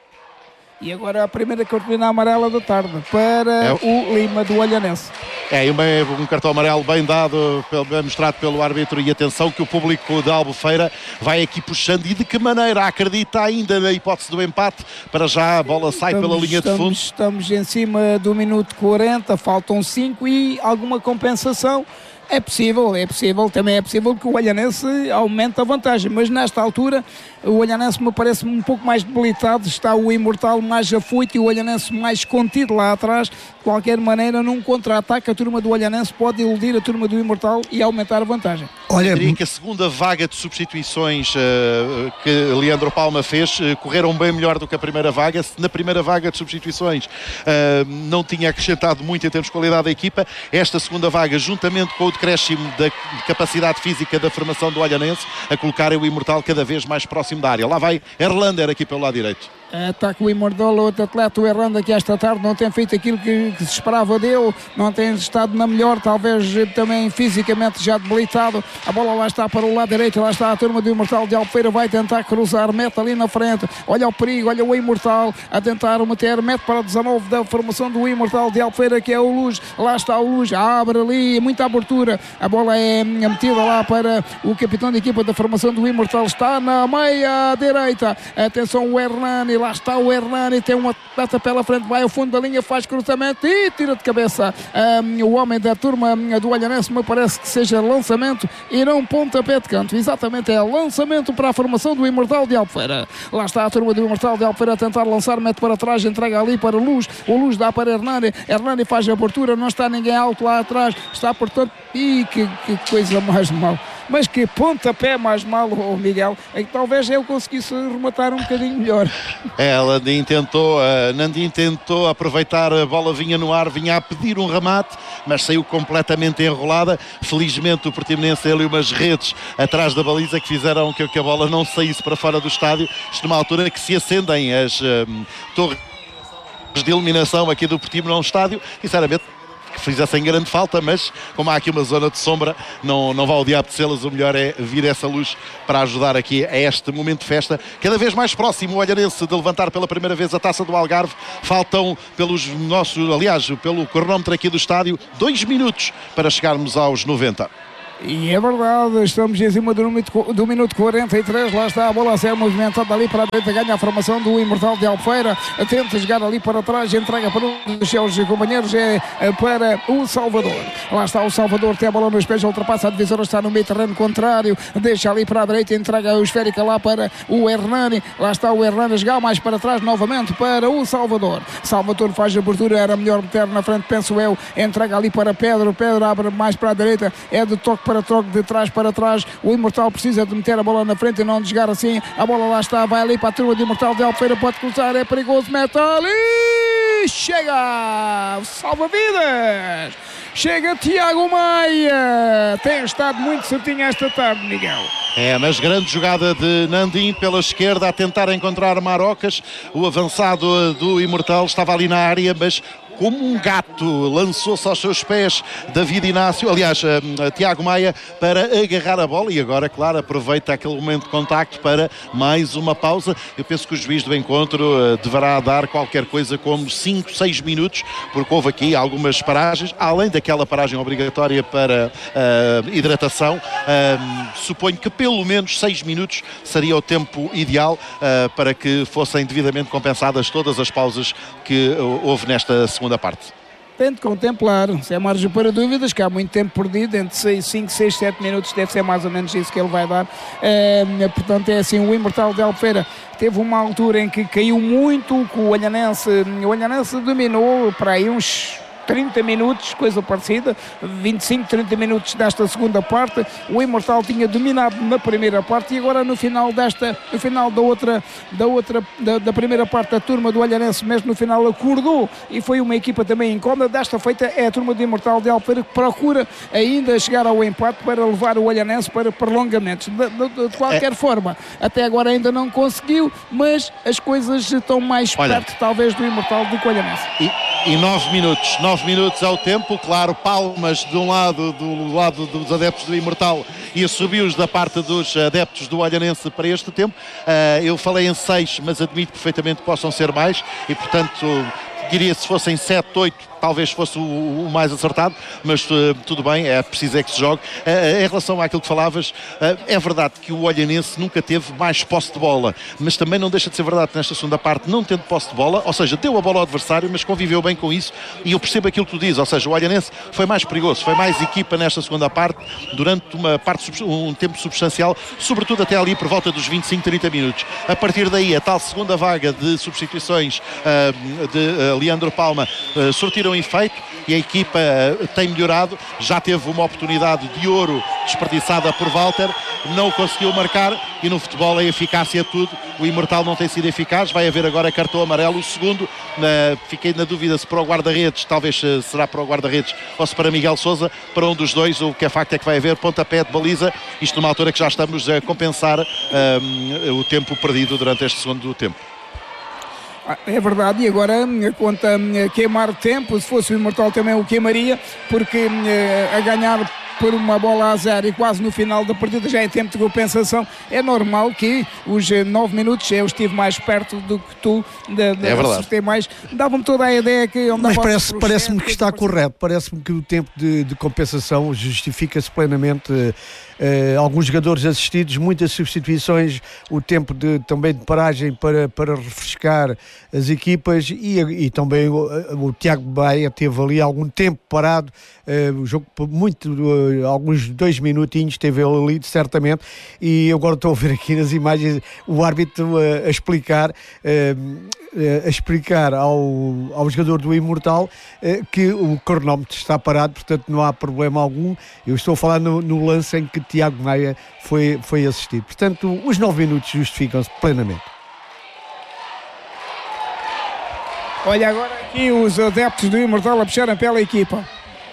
E agora a primeira cartolina amarela da tarde para é. o Lima do Olhanense. É uma, um cartão amarelo bem dado, bem mostrado pelo árbitro, e atenção que o público da Albufeira vai aqui puxando, e de que maneira acredita ainda na hipótese do empate. Para já a bola sai estamos, pela linha estamos, de fundo. Estamos em cima do minuto quarenta, faltam cinco e alguma compensação. É possível, é possível, também é possível que o Olhanense aumente a vantagem, mas nesta altura o Olhanense me parece um pouco mais debilitado, está o Imortal mais afoito e o Olhanense mais contido lá atrás. De qualquer maneira, num contra-ataque, a turma do Olhanense pode iludir a turma do Imortal e aumentar a vantagem. Olha, eu diria que a segunda vaga de substituições uh, que Leandro Palma fez uh, correram bem melhor do que a primeira vaga. Se na primeira vaga de substituições uh, não tinha acrescentado muito em termos de qualidade da equipa, esta segunda vaga, juntamente com o decréscimo da capacidade física da formação do Olhanense, a colocar o Imortal cada vez mais próximo da área. Lá vai Erlander aqui pelo lado direito. Ataca o Imortal, o outro atleta, o Erlander, que esta tarde não tem feito aquilo que, que se esperava dele, não tem estado na melhor, talvez também fisicamente já debilitado. A bola lá está para o lado direito, lá está a turma do Imortal de Albufeira, vai tentar cruzar, mete ali na frente, olha o perigo, olha o Imortal a tentar meter, mete para dezanove da formação do Imortal de Albufeira, que é o Luz, lá está o Luz, abre ali, muita abertura, a bola é metida lá para o capitão da equipa da formação do Imortal, está na meia direita, atenção o Hernani, lá está o Hernani, tem uma atleta pela frente, vai ao fundo da linha, faz cruzamento e tira de cabeça um, o homem da turma do Olhanense. Me parece que seja lançamento e não pontapé de canto. Exatamente, é lançamento para a formação do Imortal de Albufeira. Lá está a turma do Imortal de Albufeira a tentar lançar, mete para trás, entrega ali para o Luz, o Luz dá para Hernani, Hernani faz a abertura, não está ninguém alto lá atrás, está portanto, e que, que coisa mais mal. Mas que pontapé mais mal, oh Miguel, é que talvez eu conseguisse rematar um bocadinho melhor. É, Landim tentou, uh, Nandim tentou aproveitar, a bola vinha no ar, vinha a pedir um remate, mas saiu completamente enrolada. Felizmente o Portimonense tem ali umas redes atrás da baliza que fizeram que, que a bola não saísse para fora do estádio. Isto numa altura que se acendem as uh, torres de iluminação aqui do Portimonense no estádio, sinceramente que fizessem grande falta, mas como há aqui uma zona de sombra, não, não vá o diabo de selas, o melhor é vir essa luz para ajudar aqui a este momento de festa, cada vez mais próximo o Olhanense de levantar pela primeira vez a taça do Algarve. Faltam pelos nossos, aliás, pelo cronómetro aqui do estádio, dois minutos para chegarmos aos noventa. E é verdade, estamos em cima do minuto, do minuto quarenta e três, lá está a bola a ser movimentada ali para a direita, ganha a formação do Imortal de Albufeira, tenta jogar ali para trás, entrega para um dos seus companheiros, é para o Salvador. Lá está o Salvador, tem a bola nos pés, ultrapassa a divisora, está no meio terreno contrário, deixa ali para a direita, entrega o esférica lá para o Hernani, lá está o Hernani, jogar mais para trás novamente para o Salvador. Salvador faz a abertura, era melhor meter na frente, penso eu, entrega ali para Pedro, Pedro abre mais para a direita, é de toque para troque de trás para trás, o Imortal precisa de meter a bola na frente e não desgar assim, a bola lá está, vai ali para a turma de Imortal de Albufeira, pode cruzar, é perigoso, mete ali, chega, salva-vidas, chega Tiago Maia, tem estado muito certinho esta tarde, Miguel. É, mas grande jogada de Nandim pela esquerda a tentar encontrar Marocas, o avançado do Imortal estava ali na área, mas como um gato lançou-se aos seus pés David Inácio, aliás, uh, Tiago Maia, para agarrar a bola e agora, claro, aproveita aquele momento de contacto para mais uma pausa. Eu penso que o juiz do encontro uh, deverá dar qualquer coisa como cinco, seis minutos, porque houve aqui algumas paragens, além daquela paragem obrigatória para uh, hidratação. Uh, suponho que pelo menos seis minutos seria o tempo ideal uh, para que fossem devidamente compensadas todas as pausas que uh, houve nesta segunda parte. Tem de contemplar, se é margem para dúvidas, que há muito tempo perdido, entre cinco, seis, sete minutos, deve ser mais ou menos isso que ele vai dar. É, portanto, é assim, o Imortal de Albufeira teve uma altura em que caiu muito, que o Olhanense, o Olhanense dominou para aí uns trinta minutos, coisa parecida, vinte e cinco, trinta minutos desta segunda parte. O Imortal tinha dominado na primeira parte e agora no final desta, no final da outra, da outra, da, da primeira parte, a turma do Olhanense mesmo no final acordou e foi uma equipa também incómoda. Desta feita é a turma do Imortal de Albufeira que procura ainda chegar ao empate para levar o Olhanense para prolongamentos. De, de, de qualquer é. forma, até agora ainda não conseguiu, mas as coisas estão mais Olha. perto talvez do Imortal do que o Olhanense. E, e nove minutos, nove minutos ao tempo, claro, palmas de um lado, do lado dos adeptos do Imortal e assobios da parte dos adeptos do Olhanense para este tempo. Uh, eu falei em seis, mas admito perfeitamente que possam ser mais e, portanto, diria se fossem sete, oito, talvez fosse o, o mais acertado, mas uh, tudo bem, é preciso é que se jogue. Uh, em relação àquilo que falavas, uh, é verdade que o Olhanense nunca teve mais posse de bola, mas também não deixa de ser verdade que nesta segunda parte, não tendo posse de bola, ou seja, deu a bola ao adversário, mas conviveu bem com isso, e eu percebo aquilo que tu dizes, ou seja, o Olhanense foi mais perigoso, foi mais equipa nesta segunda parte, durante uma parte, um tempo substancial, sobretudo até ali por volta dos vinte e cinco, trinta minutos. A partir daí, a tal segunda vaga de substituições uh, de uh, Leandro Palma uh, sortiram efeito e a equipa uh, tem melhorado, já teve uma oportunidade de ouro desperdiçada por Walter, não o conseguiu marcar e no futebol a eficácia é tudo. O Imortal não tem sido eficaz, vai haver agora cartão amarelo, o segundo, uh, fiquei na dúvida se para o guarda-redes, talvez uh, será para o guarda-redes ou se para Miguel Sousa, para um dos dois, o que é facto é que vai haver pontapé de baliza, isto numa altura que já estamos a compensar uh, o tempo perdido durante este segundo tempo. É verdade, e agora conta queimar tempo, se fosse o Imortal também o queimaria, porque a ganhar por uma bola a zero e quase no final da partida, já em tempo de compensação, é normal que os nove minutos eu estive mais perto do que tu, de, de, é verdade. Mais, dava-me toda a ideia que... Mas parece, parece-me que está correto, parece-me que o tempo de, de compensação justifica-se plenamente. Uh, alguns jogadores assistidos, muitas substituições, o tempo de, também de paragem para, para refrescar as equipas e, e também o, o Tiago Maia teve ali algum tempo parado, uh, o jogo muito, uh, alguns dois minutinhos teve ele ali certamente, e agora estou a ver aqui nas imagens o árbitro uh, a explicar uh, a explicar ao, ao jogador do Imortal uh, que o cronómetro está parado, portanto não há problema algum. Eu estou a falar no, no lance em que Tiago Maia foi, foi assistido. Portanto, os nove minutos justificam-se plenamente. Olha agora aqui os adeptos do Imortal a puxarem pela equipa.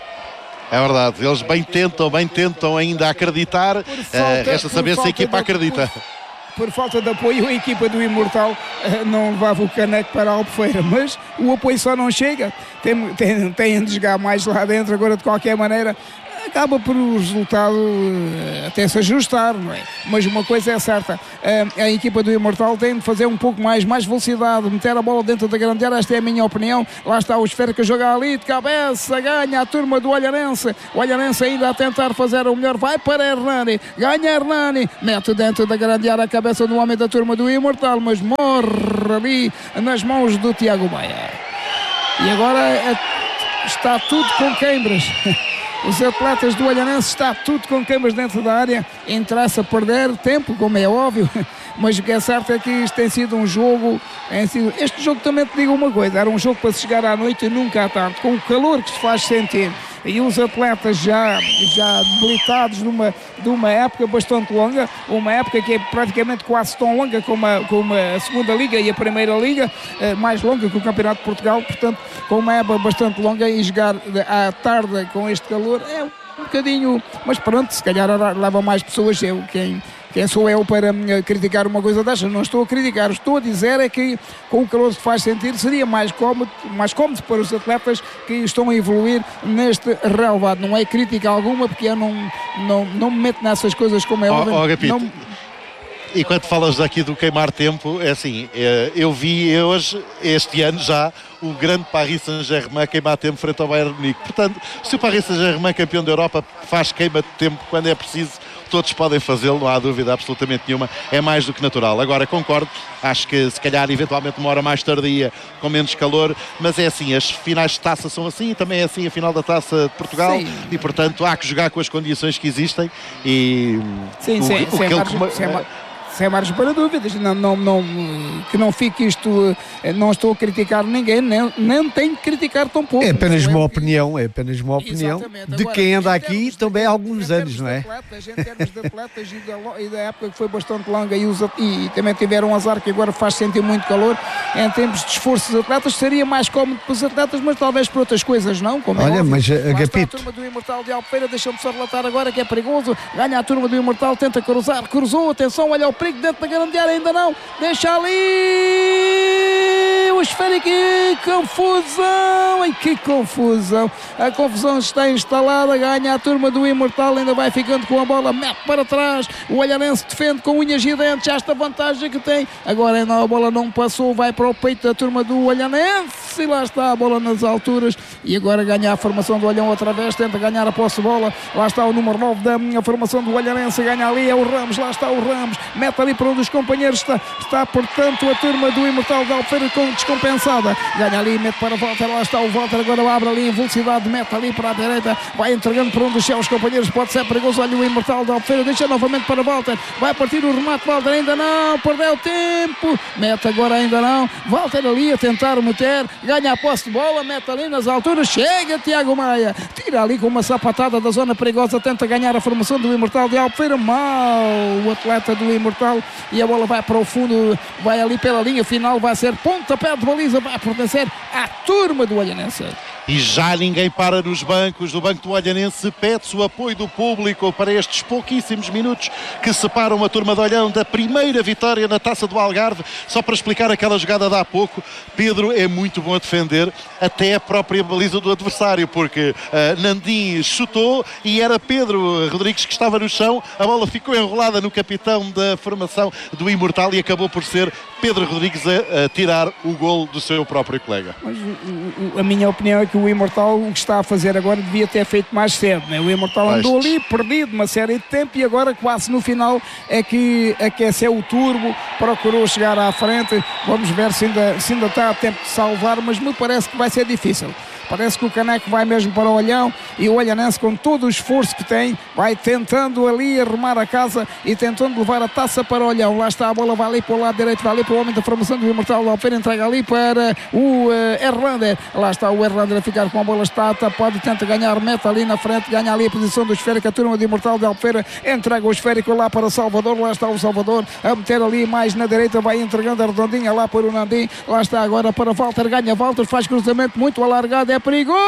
É verdade, eles bem tentam, bem tentam ainda acreditar. Falta, uh, resta saber se a equipa de, acredita. Por, por falta de apoio, a equipa do Imortal uh, não levava o caneco para a Albufeira, mas o apoio só não chega. Tem, tem, tem de jogar mais lá dentro. Agora, de qualquer maneira, acaba por o resultado uh, até se ajustar, não é? Mas uma coisa é certa, uh, a equipa do Imortal tem de fazer um pouco mais, mais velocidade, meter a bola dentro da grande área, esta é a minha opinião. Lá está o Esfera que joga ali, de cabeça, ganha a turma do Olhanense, o Olhanense ainda a tentar fazer o melhor, vai para Hernani, ganha Hernani, mete dentro da grande área a cabeça do homem da turma do Imortal, mas morre ali nas mãos do Tiago Maia. E agora é, está tudo com queimbras. Os atletas do Olhanense, está tudo com queimas dentro da área, interessa perder tempo, como é óbvio, mas o que é certo é que isto tem sido um jogo, tem sido, este jogo também te digo uma coisa, era um jogo para se chegar à noite e nunca à tarde, com o calor que se faz sentir, e os atletas já, já debilitados numa, de uma época bastante longa, uma época que é praticamente quase tão longa como a, como a segunda liga e a primeira liga, eh, mais longa que o Campeonato de Portugal, portanto, com uma época bastante longa, e jogar à tarde com este calor é um bocadinho, mas pronto, se calhar leva mais pessoas, eu quem... Quem sou eu para criticar uma coisa destas? Não estou a criticar, estou a dizer é que com o calor que faz sentir seria mais cómodo, mais cómodo para os atletas que estão a evoluir neste relevado. Não é crítica alguma, porque eu não, não, não me meto nessas coisas como é óbvio. Oh, oh, Agapito, não... E quando falas aqui do queimar tempo, é assim, eu vi hoje, este ano já, o grande Paris Saint-Germain queimar tempo frente ao Bayern Munique. Portanto, se o Paris Saint-Germain, campeão da Europa, faz queima de tempo quando é preciso, todos podem fazê-lo, não há dúvida absolutamente nenhuma, é mais do que natural. Agora, concordo, acho que se calhar eventualmente uma hora mais tardia, com menos calor, mas é assim, as finais de taça são assim, e também é assim a final da Taça de Portugal. Sim. E portanto há que jogar com as condições que existem e... Sim, o, sim, o, o que ele... Margem, sem, sem margem para dúvidas, não, não, não, que não fique isto, não estou a criticar ninguém, nem, nem tenho que criticar tão pouco. É apenas uma é... opinião, é apenas uma opinião Exatamente. de Agora, quem anda aqui também há alguns anos, não é? Atletas, em termos de atletas e, da, e da época que foi bastante longa e, os, e também tiveram um azar que agora faz sentir muito calor, em termos de esforço dos atletas, seria mais cómodo para os atletas, mas talvez para outras coisas não, como Olha, é mas a Agapito... a turma do Imortal de Albufeira, deixa-me só relatar agora que é perigoso, ganha a turma do Imortal, tenta cruzar, cruzou, atenção, olha o perigo dentro da grande área, ainda não, deixa ali o Esfera, que confusão, e que confusão, a confusão está instalada, ganha a turma do Imortal, ainda vai ficando com a bola, mete para trás, o Olhanense defende com unhas e dentes esta vantagem que tem, agora ainda a bola não passou, vai para o peito da turma do Olhanense, e lá está a bola nas alturas, e agora ganha a formação do Olhão outra vez, tenta ganhar a posse de bola, lá está o número nove da minha formação do Olhanense, ganha ali, é o Ramos, lá está o Ramos, mete ali para um dos companheiros, está, está portanto a turma do Imortal de Albufeira com descompensada, ganha ali, mete para Walter, lá está o Walter, agora abre ali em velocidade, mete ali para a direita, vai entregando para um dos seus companheiros, pode ser perigoso, olha o Imortal de Albufeira, deixa novamente para Walter, vai partir o remate, Walter ainda não, perdeu tempo, mete agora ainda não, Walter ali a tentar meter, ganha a posse de bola, mete ali nas alturas, chega Tiago Maia, tira ali com uma sapatada da zona perigosa, tenta ganhar a formação do Imortal de Albufeira, mal o atleta do Imortal, e a bola vai para o fundo, vai ali pela linha final, vai ser pontapé de baliza, vai pertencer à turma do Olhanense. E já ninguém para nos bancos do Banco do Olhanense. Pede-se o apoio do público para estes pouquíssimos minutos que separam a turma de Olhão da primeira vitória na Taça do Algarve. Só para explicar aquela jogada de há pouco, Pedro é muito bom a defender até a própria baliza do adversário, porque uh, Nandim chutou e era Pedro Rodrigues que estava no chão. A bola ficou enrolada no capitão da formação do Imortal e acabou por ser Pedro Rodrigues a, a tirar o gol do seu próprio colega. Mas a minha opinião é que o Imortal, o que está a fazer agora, devia ter feito mais cedo, né? O Imortal andou ali perdido uma série de tempo e agora quase no final é que aqueceu o turbo, procurou chegar à frente. Vamos ver se ainda, se ainda está a tempo de salvar, mas me parece que vai ser difícil. Parece que o Caneco vai mesmo para o Olhão e o Olhanense, com todo o esforço que tem, vai tentando ali arrumar a casa e tentando levar a taça para o Olhão. Lá está a bola, vai ali para o lado direito, vai ali para o homem da formação do Imortal da Alfeira, entrega ali para o uh, Erlander. Lá está o Erlander a ficar com a bola, está tapado, tenta ganhar, mete ali na frente, ganha ali a posição do esférico. A turma do Imortal da Alfeira entrega o esférico lá para o Salvador. Lá está o Salvador a meter ali mais na direita, vai entregando a redondinha lá para o Nandim. Lá está agora para Walter, ganha Walter, faz cruzamento muito alargado, é perigoso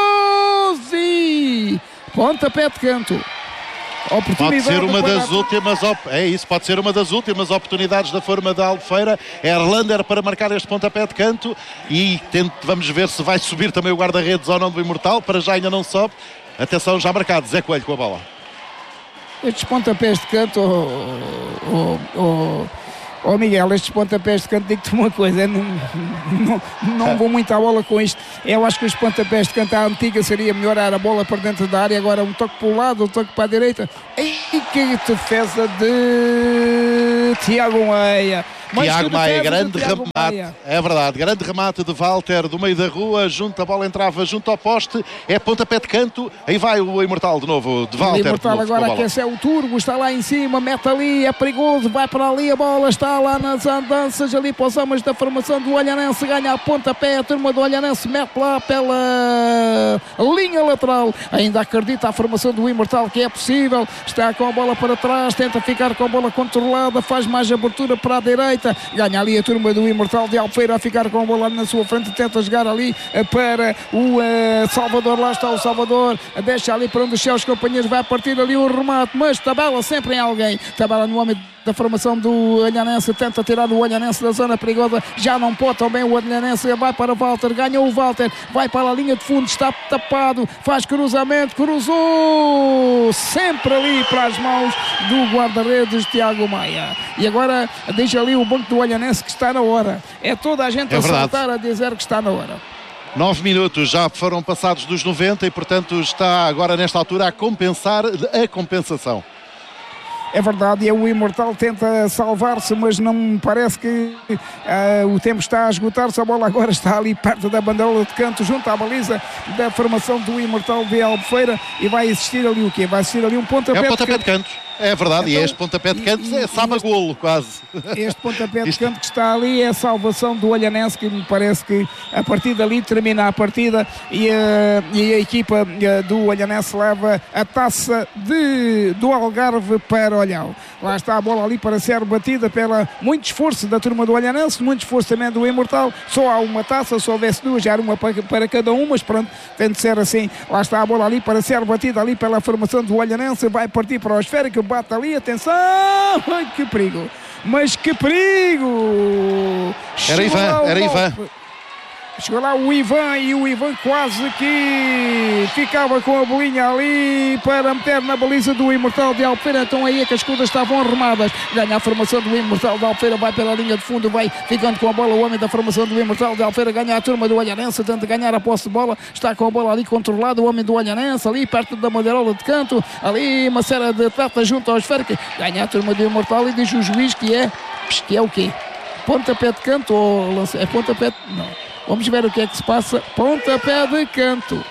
e pontapé de canto. Pode ser uma das últimas op... é isso, pode ser uma das últimas oportunidades da forma da Albufeira. Erlander para marcar este pontapé de canto e tente, vamos ver se vai subir também o guarda-redes ou não do Imortal. Para já ainda não sobe. Atenção, já marcado, Zé Coelho com a bola. Estes pontapés de canto, oh, oh, oh, oh Miguel, estes pontapés de canto, digo-te uma coisa, não, não, não vou muito à bola com isto. Eu acho que os pontapés de canto à antiga seria melhorar a bola para dentro da área, agora um toque para o lado, um toque para a direita. E que defesa de Tiago Meia. Mas Tiago Maia, grande remate, Maia. É verdade, grande remate de Walter do meio da rua, junto a bola entrava junto ao poste, é pontapé de canto, aí vai o Imortal de novo, de Walter. O Imortal novo, agora aquece o turbo, está lá em cima, mete ali, é perigoso, vai para ali, a bola está lá nas andanças, ali para os homens da formação do Olhanense, ganha a pontapé, a turma do Olhanense mete lá pela linha lateral, ainda acredita a formação do Imortal que é possível, está com a bola para trás, tenta ficar com a bola controlada, faz mais abertura para a direita, ganha ali a turma do Imortal de Albufeira a ficar com a bola na sua frente, tenta jogar ali para o uh, Salvador. Lá está o Salvador, deixa ali para onde os seus companheiros, vai partir ali o remate, mas tabela sempre em alguém, tabela no homem da formação do Olhanense, tenta tirar o Olhanense da zona perigosa, já não pode também o Olhanense, vai para o Walter, ganha o Walter, vai para a linha de fundo, está tapado, faz cruzamento, cruzou sempre ali para as mãos do guarda-redes Tiago Maia. E agora deixa ali o banco do Olhanense que está na hora, é toda a gente é a verdade. saltar a dizer que está na hora. Nove minutos já foram passados dos noventa e portanto está agora nesta altura a compensar a compensação. É verdade, e o Imortal tenta salvar-se, mas não me parece que uh, o tempo está a esgotar-se. A bola agora está ali perto da bandeira de canto, junto à baliza da formação do Imortal de Albufeira, e vai existir ali o quê? Vai existir ali um pontapé, é um pontapé de canto. De canto. É verdade, então, e este pontapé de canto e, é sabe este, a golo quase. Este pontapé de canto que está ali é a salvação do Olhanense, que me parece que a partir dali termina a partida e a, e a equipa do Olhanense leva a taça de, do Algarve para Olhão. Lá está a bola ali para ser batida pela muito esforço da turma do Olhanense, muito esforço também do Imortal. Só há uma taça, se houvesse duas, já era uma para, para cada um, mas pronto, tem de ser assim. Lá está a bola ali para ser batida ali pela formação do Olhanense, vai partir para o esférico, bate ali, atenção, ai, que perigo, mas que perigo, era Ivan, era Ivan. Chegou lá o Ivan e o Ivan quase que ficava com a bolinha ali para meter na baliza do Imortal de Albufeira. Então aí é que as escudas estavam arrumadas. Ganha a formação do Imortal de Albufeira, vai pela linha de fundo, vai ficando com a bola o homem da formação do Imortal de Albufeira, ganha a turma do Olhanense, tenta ganhar a posse de bola, está com a bola ali controlada o homem do Olhanense, ali perto da madeirola de canto, ali uma série de atletas junto ao esférico, ganha a turma do Imortal e diz o juiz que é, que é o quê? Pontapé de canto ou lance... é pontapé de... não. Vamos ver o que é que se passa. Pontapé de canto.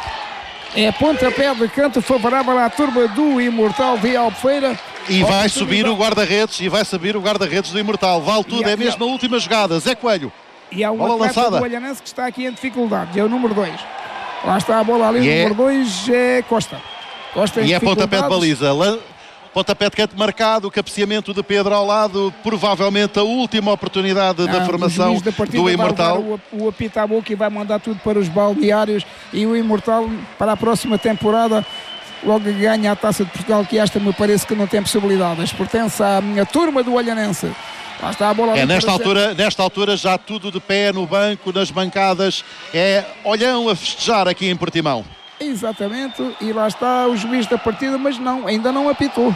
É pontapé de canto favorável à turma do Imortal de Albufeira. E vai subir o guarda-redes, e vai subir o guarda-redes do Imortal. Vale tudo, é mesmo a última jogada. Zé Coelho. E há um atleta do Olhanense que está aqui em dificuldade. É o número dois. Lá está a bola ali. O número dois é Costa. Costa e é pontapé de baliza. pontapé de canto marcado, o cabeceamento de Pedro ao lado, provavelmente a última oportunidade Não, da formação o da do Imortal. O, o apito à boca e vai mandar tudo para os balneários, e o Imortal para a próxima temporada logo ganha a Taça de Portugal, que esta me parece que não tem possibilidades. Pertence à minha turma do Olhanense. Lá está a bola. É, nesta altura, nesta altura já tudo de pé no banco, nas bancadas. É Olhão a festejar aqui em Portimão. Exatamente, e lá está o juiz da partida, mas não, ainda não apitou.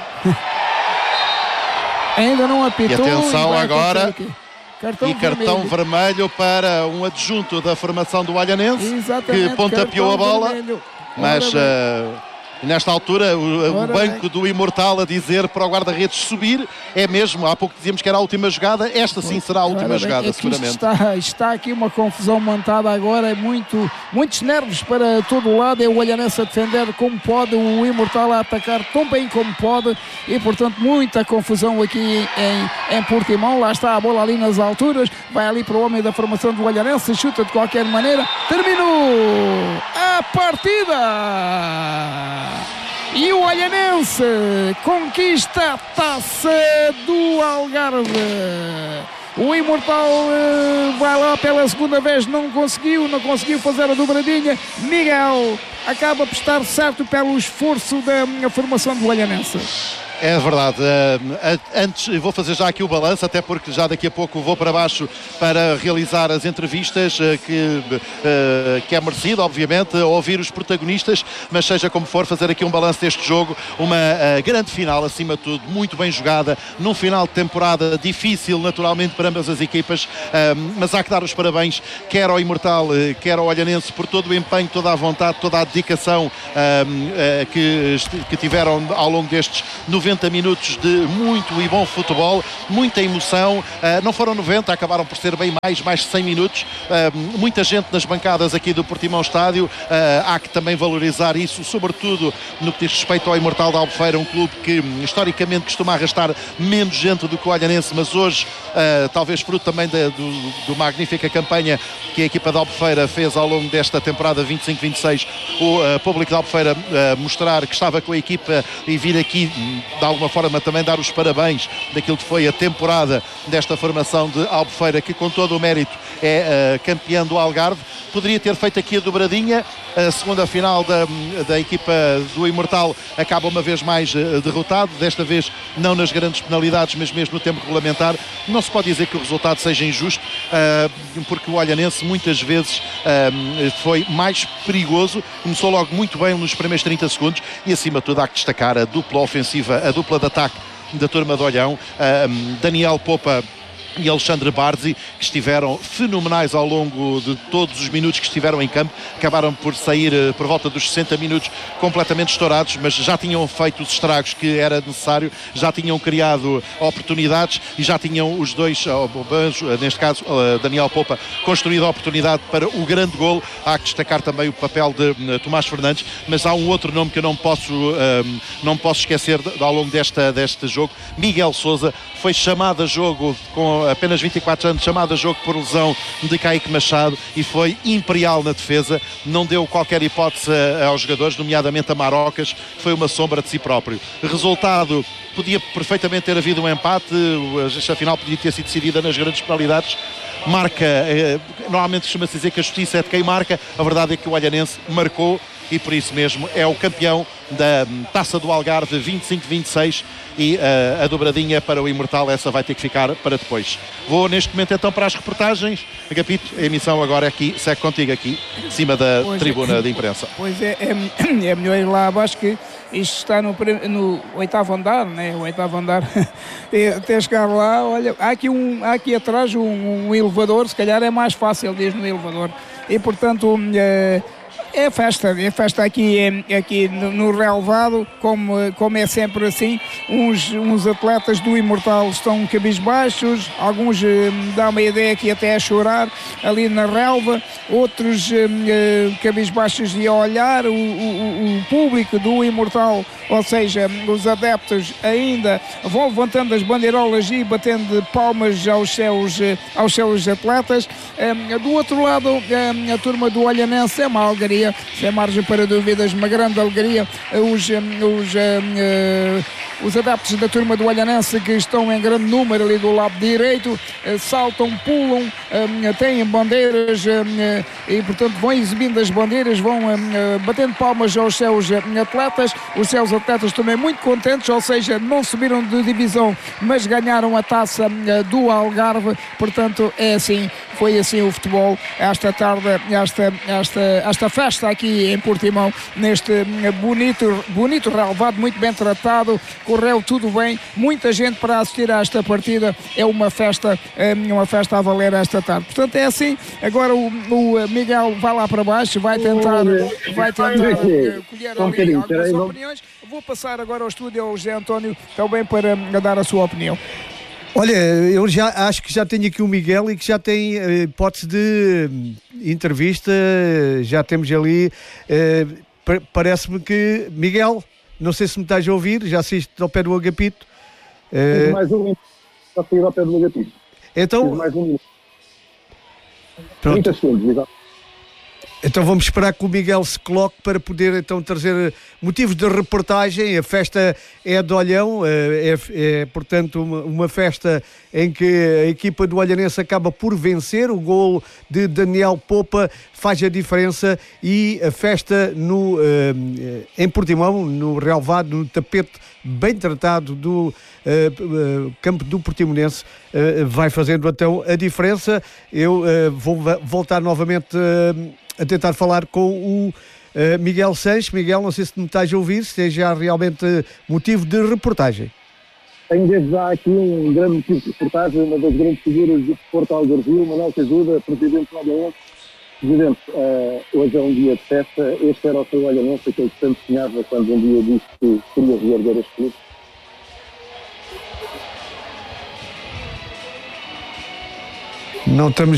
ainda não apitou. E atenção e agora. Cartão e cartão vermelho. vermelho para um adjunto da formação do Olhanense, exatamente, que pontapeou a bola. Vermelho. Mas nesta altura o, o banco do Imortal a dizer para o guarda-redes subir. É mesmo, há pouco dizíamos que era a última jogada, esta sim será a última Ora, jogada, é seguramente. Está, está aqui uma confusão montada agora, é muito, muitos nervos para todo o lado, é o Olhanense a defender como pode, o Imortal a atacar tão bem como pode, e portanto muita confusão aqui em, em Portimão. Lá está a bola ali nas alturas, vai ali para o homem da formação do Olhanense, chuta de qualquer maneira, terminou a partida! E o Olhanense conquista a Taça do Algarve. O Imortal uh, vai lá pela segunda vez, não conseguiu, não conseguiu fazer a dobradinha. Miguel acaba por estar certo pelo esforço da formação do Olhanense. É verdade. Uh, antes, vou fazer já aqui o balanço, até porque já daqui a pouco vou para baixo para realizar as entrevistas, uh, que, uh, que é merecido, obviamente, ouvir os protagonistas, mas seja como for, fazer aqui um balanço deste jogo. Uma uh, grande final, acima de tudo, muito bem jogada, num final de temporada difícil, naturalmente, para ambas as equipas, uh, mas há que dar os parabéns, quer ao Imortal, uh, quer ao Olhanense, por todo o empenho, toda a vontade, toda a dedicação uh, uh, que, que tiveram ao longo destes noventa minutos de muito e bom futebol, muita emoção. Uh, não foram noventa, acabaram por ser bem mais, mais de cem minutos. Uh, muita gente nas bancadas aqui do Portimão Estádio. Uh, há que também valorizar isso, sobretudo no que diz respeito ao Imortal da Albufeira, um clube que historicamente costuma arrastar menos gente do que o Olhanense, mas hoje, uh, talvez fruto também da do, do magnífica campanha que a equipa da Albufeira fez ao longo desta temporada vinte e cinco vinte e seis, o uh, público da Albufeira uh, mostrar que estava com a equipa e vir aqui de alguma forma também dar os parabéns daquilo que foi a temporada desta formação de Albufeira, que com todo o mérito é uh, campeã do Algarve. Poderia ter feito aqui a dobradinha. A segunda final da, da equipa do Imortal acaba uma vez mais uh, derrotado, desta vez não nas grandes penalidades, mas mesmo no tempo regulamentar. Não se pode dizer que o resultado seja injusto, uh, porque o Olhanense muitas vezes uh, foi mais perigoso, começou logo muito bem nos primeiros trinta segundos e acima de tudo há que destacar a dupla ofensiva, a dupla de ataque da turma de Olhão, uh, Daniel Popa e Alexandre Barzi, que estiveram fenomenais ao longo de todos os minutos que estiveram em campo. Acabaram por sair uh, por volta dos sessenta minutos completamente estourados, mas já tinham feito os estragos que era necessário, já tinham criado oportunidades e já tinham os dois, uh, Banjo, uh, neste caso uh, Daniel Popa, construído a oportunidade para o grande golo. Há que destacar também o papel de uh, Tomás Fernandes, mas há um outro nome que eu não posso, uh, não posso esquecer de, de, ao longo desta, deste jogo. Miguel Sousa foi chamado a jogo com apenas vinte e quatro anos, chamado a jogo por lesão de Caíque Machado, e foi imperial na defesa, não deu qualquer hipótese a, aos jogadores, nomeadamente a Marocas, que foi uma sombra de si próprio. Resultado, podia perfeitamente ter havido um empate, esta final podia ter sido decidida nas grandes penalidades. Marca, eh, normalmente costuma-se dizer que a justiça é de quem marca, a verdade é que o Olhanense marcou e por isso mesmo é o campeão da Taça do Algarve vinte e cinco vinte e seis, e uh, a dobradinha para o Imortal, essa vai ter que ficar para depois. Vou neste momento então para as reportagens. Agapito, a emissão agora aqui, segue contigo aqui, em cima da pois tribuna é, de imprensa. Pois é, é, é melhor ir lá abaixo, que isto está no, no oitavo andar, né? O oitavo andar. Até chegar lá, olha, há aqui, um, há aqui atrás um, um elevador, se calhar é mais fácil, diz no elevador. E portanto... É, É festa, é festa aqui, aqui no, no relevado, como, como é sempre assim. Uns, uns atletas do Imortal estão cabisbaixos, alguns eh, dá uma ideia que até a chorar ali na relva, outros eh, cabisbaixos e a olhar. O, o, o público do Imortal, ou seja, os adeptos, ainda vão levantando as bandeirolas e batendo palmas aos seus, aos seus atletas. Eh, do outro lado, eh, a turma do Olhanense é uma algaria. alegria, sem margem para dúvidas, uma grande alegria. Os, os, uh, os adeptos da turma do Olhanense, que estão em grande número ali do lado direito, uh, saltam, pulam, uh, têm bandeiras uh, e, portanto, vão exibindo as bandeiras, vão uh, batendo palmas aos seus atletas. Os seus atletas também muito contentes, ou seja, não subiram de divisão, mas ganharam a taça uh, do Algarve. Portanto, é assim, foi assim o futebol esta tarde, esta, esta, esta festa aqui em Portimão, neste bonito, bonito relvado, muito bem tratado, correu tudo bem, muita gente para assistir a esta partida, é uma festa, uma festa a valer esta tarde. Portanto, é assim. Agora o, o Miguel vai lá para baixo, vai tentar, vai tentar uh, colher ali algumas opiniões. Vou passar agora ao estúdio ao José António também para dar a sua opinião. Olha, eu já acho que já tenho aqui o Miguel e que já tem uh, hipótese de entrevista, já temos ali, uh, parece-me que, Miguel, não sei se me estás a ouvir, já assiste ao pé do Agapito. Uh, mais um minuto, para sair ao pé do Agapito. Então, mais um minuto. Pronto. trinta segundos, exato. Então vamos esperar que o Miguel se coloque para poder então trazer motivos de reportagem. A festa é de Olhão, é, é portanto uma, uma festa em que a equipa do Olhanense acaba por vencer. O golo de Daniel Popa faz a diferença e a festa no, em Portimão, no relvado, no tapete bem tratado do uh, uh, campo do Portimonense, uh, vai fazendo então a diferença. Eu uh, vou voltar novamente uh, a tentar falar com o uh, Miguel Sanches. Miguel, não sei se me estás a ouvir, se é já realmente motivo de reportagem. Tenho desde já aqui um grande motivo de reportagem, uma das grandes figuras do desporto algarvio, Manuel Cajuda, presidente do Olhanense. Presidente, uh, hoje é um dia de festa. Este era o seu Olhanense, aquele que tanto sonhava quando um dia disse que queria reerguer este clube. Não estamos